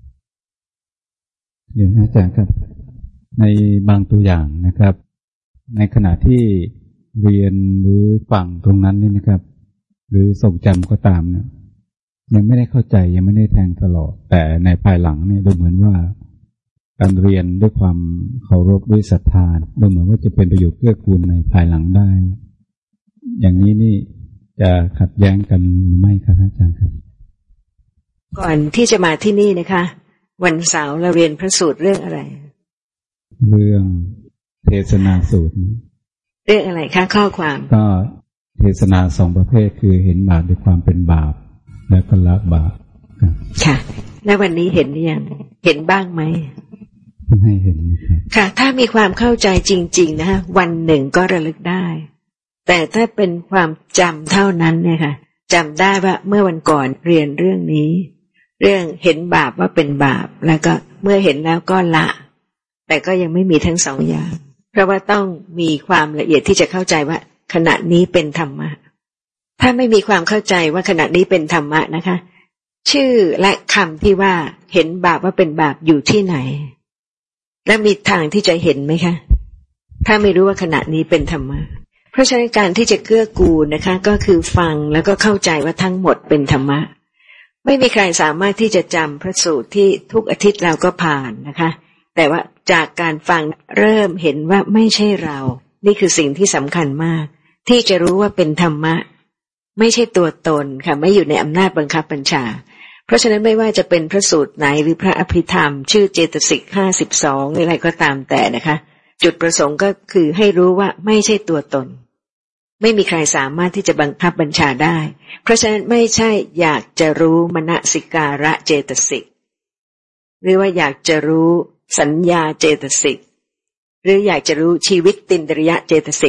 เดี๋ยวอาจารย์ครับในบางตัวอย่างนะครับในขณะที่เรียนหรือฟังตรงนั้นนี่นะครับหรือทรงจำก็ตามเนี่ยยังไม่ได้เข้าใจยังไม่ได้แทงตลอดแต่ในภายหลังเนี่ยดูเหมือนว่าการเรียนด้วยความเคารพด้วยศรัทธาดูเหมือนว่าจะเป็นประโยชน์เกื้อกูลในภายหลังได้อย่างนี้นี่จะขัดแย้งกันหรือไม่ครับอาจารย์ครับก่อนที่จะมาที่นี่นะคะวันเสาร์เราเรียนพระสูตรเรื่องอะไรเรื่องเทศนาสูตรเรื่องอะไรคะข้อความก็เทศนาสองประเภทคือเห็นบาปด้วยความเป็นบาปและก็ละบาปค่ะแล้ววันนี้เห็นหรือยังเห็นบ้างไหมไม่เห็นครับค่ะถ้ามีความเข้าใจจริงๆนะคะวันหนึ่งก็ระลึกได้แต่ถ้าเป็นความจำเท่านั้นเนี่ยค่ะจำได้ว่าเมื่อวันก่อนเรียนเรื่องนี้เรื่องเห็นบาปว่าเป็นบาปแล้วก็เมื่อเห็นแล้วก็ละแต่ก็ยังไม่มีทั้งสองอย่างเพราะว่าต้องมีความละเอียดที่จะเข้าใจว่าขณะนี้เป็นธรรมะถ้าไม่มีความเข้าใจว่าขณะนี้เป็นธรรมะนะคะชื่อและคำที่ว่าเห็นบาปว่าเป็นบาปอยู่ที่ไหนและมีทางที่จะเห็นไหมคะถ้าไม่รู้ว่าขณะนี้เป็นธรรมะเพราะฉะนั้นการที่จะเกื้อกูลนะคะก็คือฟังแล้วก็เข้าใจว่าทั้งหมดเป็นธรรมะไม่มีใครสามารถที่จะจำพระสูตรที่ทุกอาทิตย์เราก็ผ่านนะคะแต่ว่าจากการฟังเริ่มเห็นว่าไม่ใช่เรานี่คือสิ่งที่สำคัญมากที่จะรู้ว่าเป็นธรรมะไม่ใช่ตัวตนค่ะไม่อยู่ในอำนาจบังคับบัญชาเพราะฉะนั้นไม่ว่าจะเป็นพระสูตรไหนหรือพระอภิธรรมชื่อเจตสิกห้าสิบสองหรืออะไรก็ตามแต่นะคะจุดประสงค์ก็คือให้รู้ว่าไม่ใช่ตัวตนไม่มีใครสามารถที่จะบังคับบัญชาได้เพราะฉะนั้นไม่ใช่อยากจะรู้มนสิการะเจตสิกหรือว่าอยากจะรู้สัญญาเจตสิกหรืออยากจะรู้ชีวิตตินตริยะเจตสิก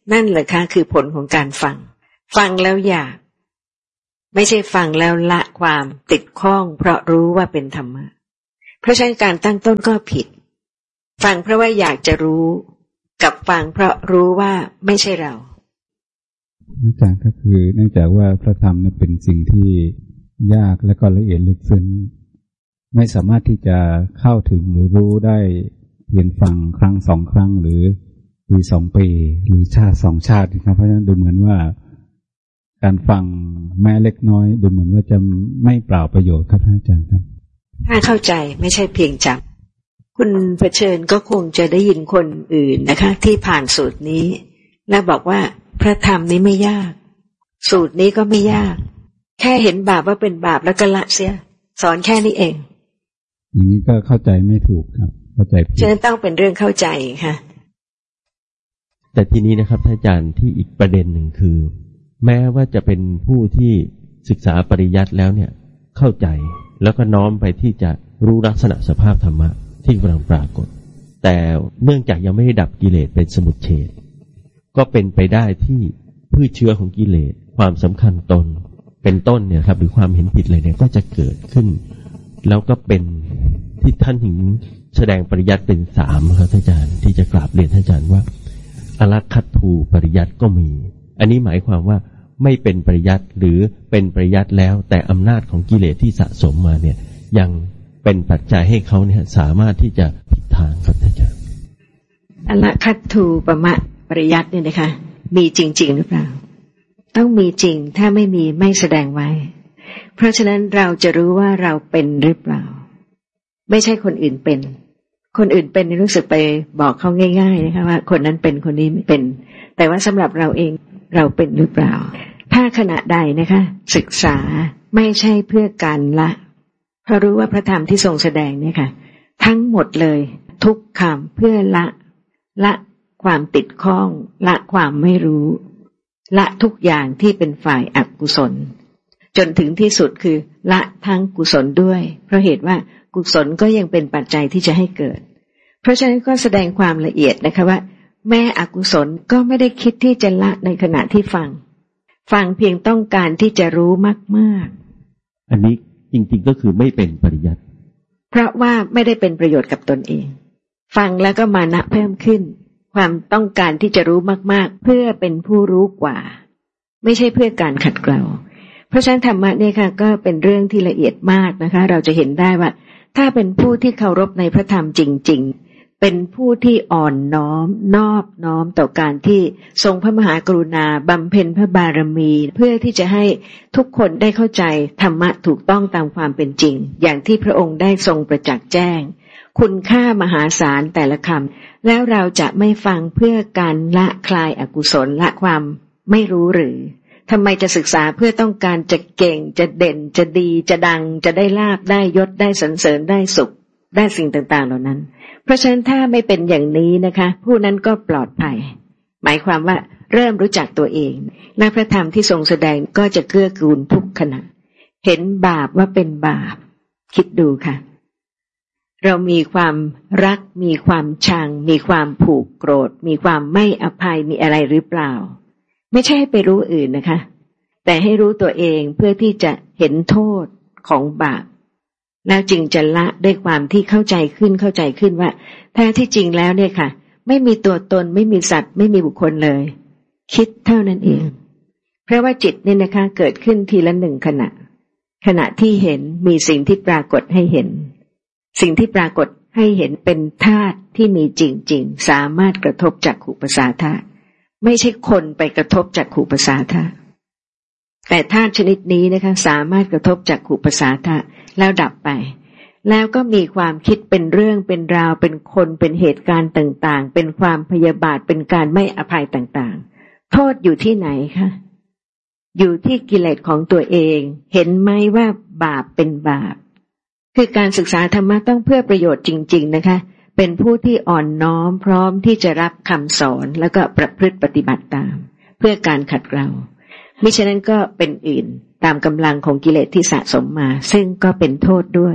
นั่นแหละค่ะคือผลของการฟังฟังแล้วอยากไม่ใช่ฟังแล้วละความติดข้องเพราะรู้ว่าเป็นธรรมะเพราะฉะนั้นการตั้งต้นก็ผิดฟังเพราะว่าอยากจะรู้กับฟังเพราะรู้ว่าไม่ใช่เราอาจารย์ก็คือเนื่องจากว่าพระธรรมนั้นเป็นสิ่งที่ยากและก็ละเอียดลึกซึ้งไม่สามารถที่จะเข้าถึงหรือรู้ได้เพียงฟังครั้งสองครั้งหรือปีสองปีหรือชาติสองชาตินะครับเพราะฉะนั้นดูเหมือนว่าการฟังแม้เล็กน้อยดูเหมือนว่าจะไม่เปล่าประโยชน์ครับอาจารย์ครับถ้าเข้าใจไม่ใช่เพียงจำคุณเผชิญก็คงจะได้ยินคนอื่นนะคะที่ผ่านสูตรนี้และบอกว่าพระธรรมนี้ไม่ยากสูตรนี้ก็ไม่ยากแค่เห็นบาปว่าเป็นบาปแล้วก็ละเสียสอนแค่นี้เองอย่างนี้ก็เข้าใจไม่ถูกครับเข้าใจผิดฉะนั้นต้องเป็นเรื่องเข้าใจค่ะแต่ทีนี้นะครับท่านอาจารย์ที่อีกประเด็นหนึ่งคือแม้ว่าจะเป็นผู้ที่ศึกษาปริยัติแล้วเนี่ยเข้าใจแล้วก็น้อมไปที่จะรู้ลักษณะสภาพธรรมะที่กำลังปรากฏแต่เนื่องจากยังไม่ได้ดับกิเลสเป็นสมุจเฉทก็เป็นไปได้ที่พืชเชื้อของกิเลสความสำคัญตนเป็นต้นเนี่ยครับหรือความเห็นผิดอะไรเนี่ยก็จะเกิดขึ้นแล้วก็เป็นที่ท่านถึงแสดงปริยัติเป็นสามครับท่านอาจารย์ที่จะกราบเรียนท่านอาจารย์ว่าอลักขัตถูปริยัติก็มีอันนี้หมายความว่าไม่เป็นปริยัติหรือเป็นปริยัติแล้วแต่อำนาจของกิเลสที่สะสมมาเนี่ยยังเป็นปัจจัยให้เขาเนี่ยสามารถที่จะผิดทางครับท่านอาจารย์อลักขัตถูปมะปริยัติเนี่ยนะคะมีจริงๆหรือเปล่าต้องมีจริงถ้าไม่มีไม่แสดงไว้เพราะฉะนั้นเราจะรู้ว่าเราเป็นหรือเปล่าไม่ใช่คนอื่นเป็นคนอื่นเป็นรู้สึกไปบอกเขาง่ายๆนะคะว่าคนนั้นเป็นคนนี้ไม่เป็นแต่ว่าสำหรับเราเองเราเป็นหรือเปล่าถ้าขณะใดนะคะศึกษาไม่ใช่เพื่อการละเพราะรู้ว่าพระธรรมที่ทรงแสดงเนี่ยค่ะทั้งหมดเลยทุกคำเพื่อละละความติดข้องละความไม่รู้ละทุกอย่างที่เป็นฝ่ายอกุศลจนถึงที่สุดคือละทั้งกุศลด้วยเพราะเหตุว่ากุศลก็ยังเป็นปัจจัยที่จะให้เกิดเพราะฉะนั้นก็แสดงความละเอียดนะคะว่าแม้อกุศลก็ไม่ได้คิดที่จะละในขณะที่ฟังฟังเพียงต้องการที่จะรู้มากๆอันนี้จริงๆก็คือไม่เป็นปริยัติเพราะว่าไม่ได้เป็นประโยชน์กับตนเองฟังแล้วก็มานะเพิ่มขึ้นความต้องการที่จะรู้มากๆเพื่อเป็นผู้รู้กว่าไม่ใช่เพื่อการขัดเกลาเพราะฉะนั้นธรรมะเนี่ยค่ะก็เป็นเรื่องที่ละเอียดมากนะคะเราจะเห็นได้ว่าถ้าเป็นผู้ที่เคารพในพระธรรมจริงๆเป็นผู้ที่อ่อนน้อมนอบน้อมต่อการที่ทรงพระมหากรุณาบำเพ็ญพระบารมีเพื่อที่จะให้ทุกคนได้เข้าใจธรรมะถูกต้องตามความเป็นจริงอย่างที่พระองค์ได้ทรงประจักษ์แจ้งคุณค่ามหาศาลแต่ละคำแล้วเราจะไม่ฟังเพื่อการละคลายอกุศลละความไม่รู้หรือทำไมจะศึกษาเพื่อต้องการจะเก่งจะเด่นจะดีจะดังจะได้ลาภได้ยศได้สรรเสริญได้สุขได้สิ่งต่างๆเหล่านั้นเพราะฉะนั้นถ้าไม่เป็นอย่างนี้นะคะผู้นั้นก็ปลอดภัยหมายความว่าเริ่มรู้จักตัวเองและพระธรรมที่ทรงแสดงก็จะเกื้อกูลทุกขณะเห็นบาปว่าเป็นบาปคิดดูค่ะเรามีความรักมีความชังมีความผูกโกรธมีความไม่อภัยมีอะไรหรือเปล่าไม่ใช่ให้ไปรู้อื่นนะคะแต่ให้รู้ตัวเองเพื่อที่จะเห็นโทษของบาปแล้วจึงจะละด้วยความที่เข้าใจขึ้นเข้าใจขึ้นว่าแท้ที่จริงแล้วเนี่ยค่ะไม่มีตัวตนไม่มีสัตว์ไม่มีบุคคลเลยคิดเท่านั้นเองเพราะว่าจิตเนี่ยนะคะเกิดขึ้นทีละหนึ่งขณะขณะที่เห็นมีสิ่งที่ปรากฏให้เห็นสิ่งที่ปรากฏให้เห็นเป็นธาตุที่มีจริงๆสามารถกระทบจักขุประสาทะไม่ใช่คนไปกระทบจักขุประสาทะแต่ธาตุชนิดนี้นะคะสามารถกระทบจักขุประสาทะแล้วดับไปแล้วก็มีความคิดเป็นเรื่องเป็นราวเป็นคนเป็นเหตุการณ์ต่างๆเป็นความพยาบาทเป็นการไม่อภัยต่างๆโทษอยู่ที่ไหนคะอยู่ที่กิเลสของตัวเองเห็นไหมว่าบาปเป็นบาปคือการศึกษาธรรมะต้องเพื่อประโยชน์จริงๆนะคะเป็นผู้ที่อ่อนน้อมพร้อมที่จะรับคำสอนแล้วก็ประพฤติปฏิบัติตามเพื่อการขัดเกลามิฉะนั้นก็เป็นอื่นตามกำลังของกิเลสที่สะสมมาซึ่งก็เป็นโทษด้วย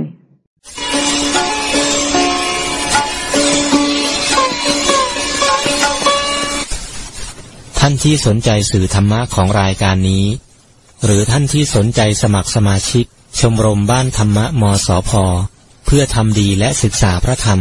ถ้าท่านที่สนใจสื่อธรรมะของรายการนี้หรือท่านที่สนใจสมัครสมาชิกชมรมบ้านธรรมะมสพ.เพื่อทำดีและศึกษาพระธรรม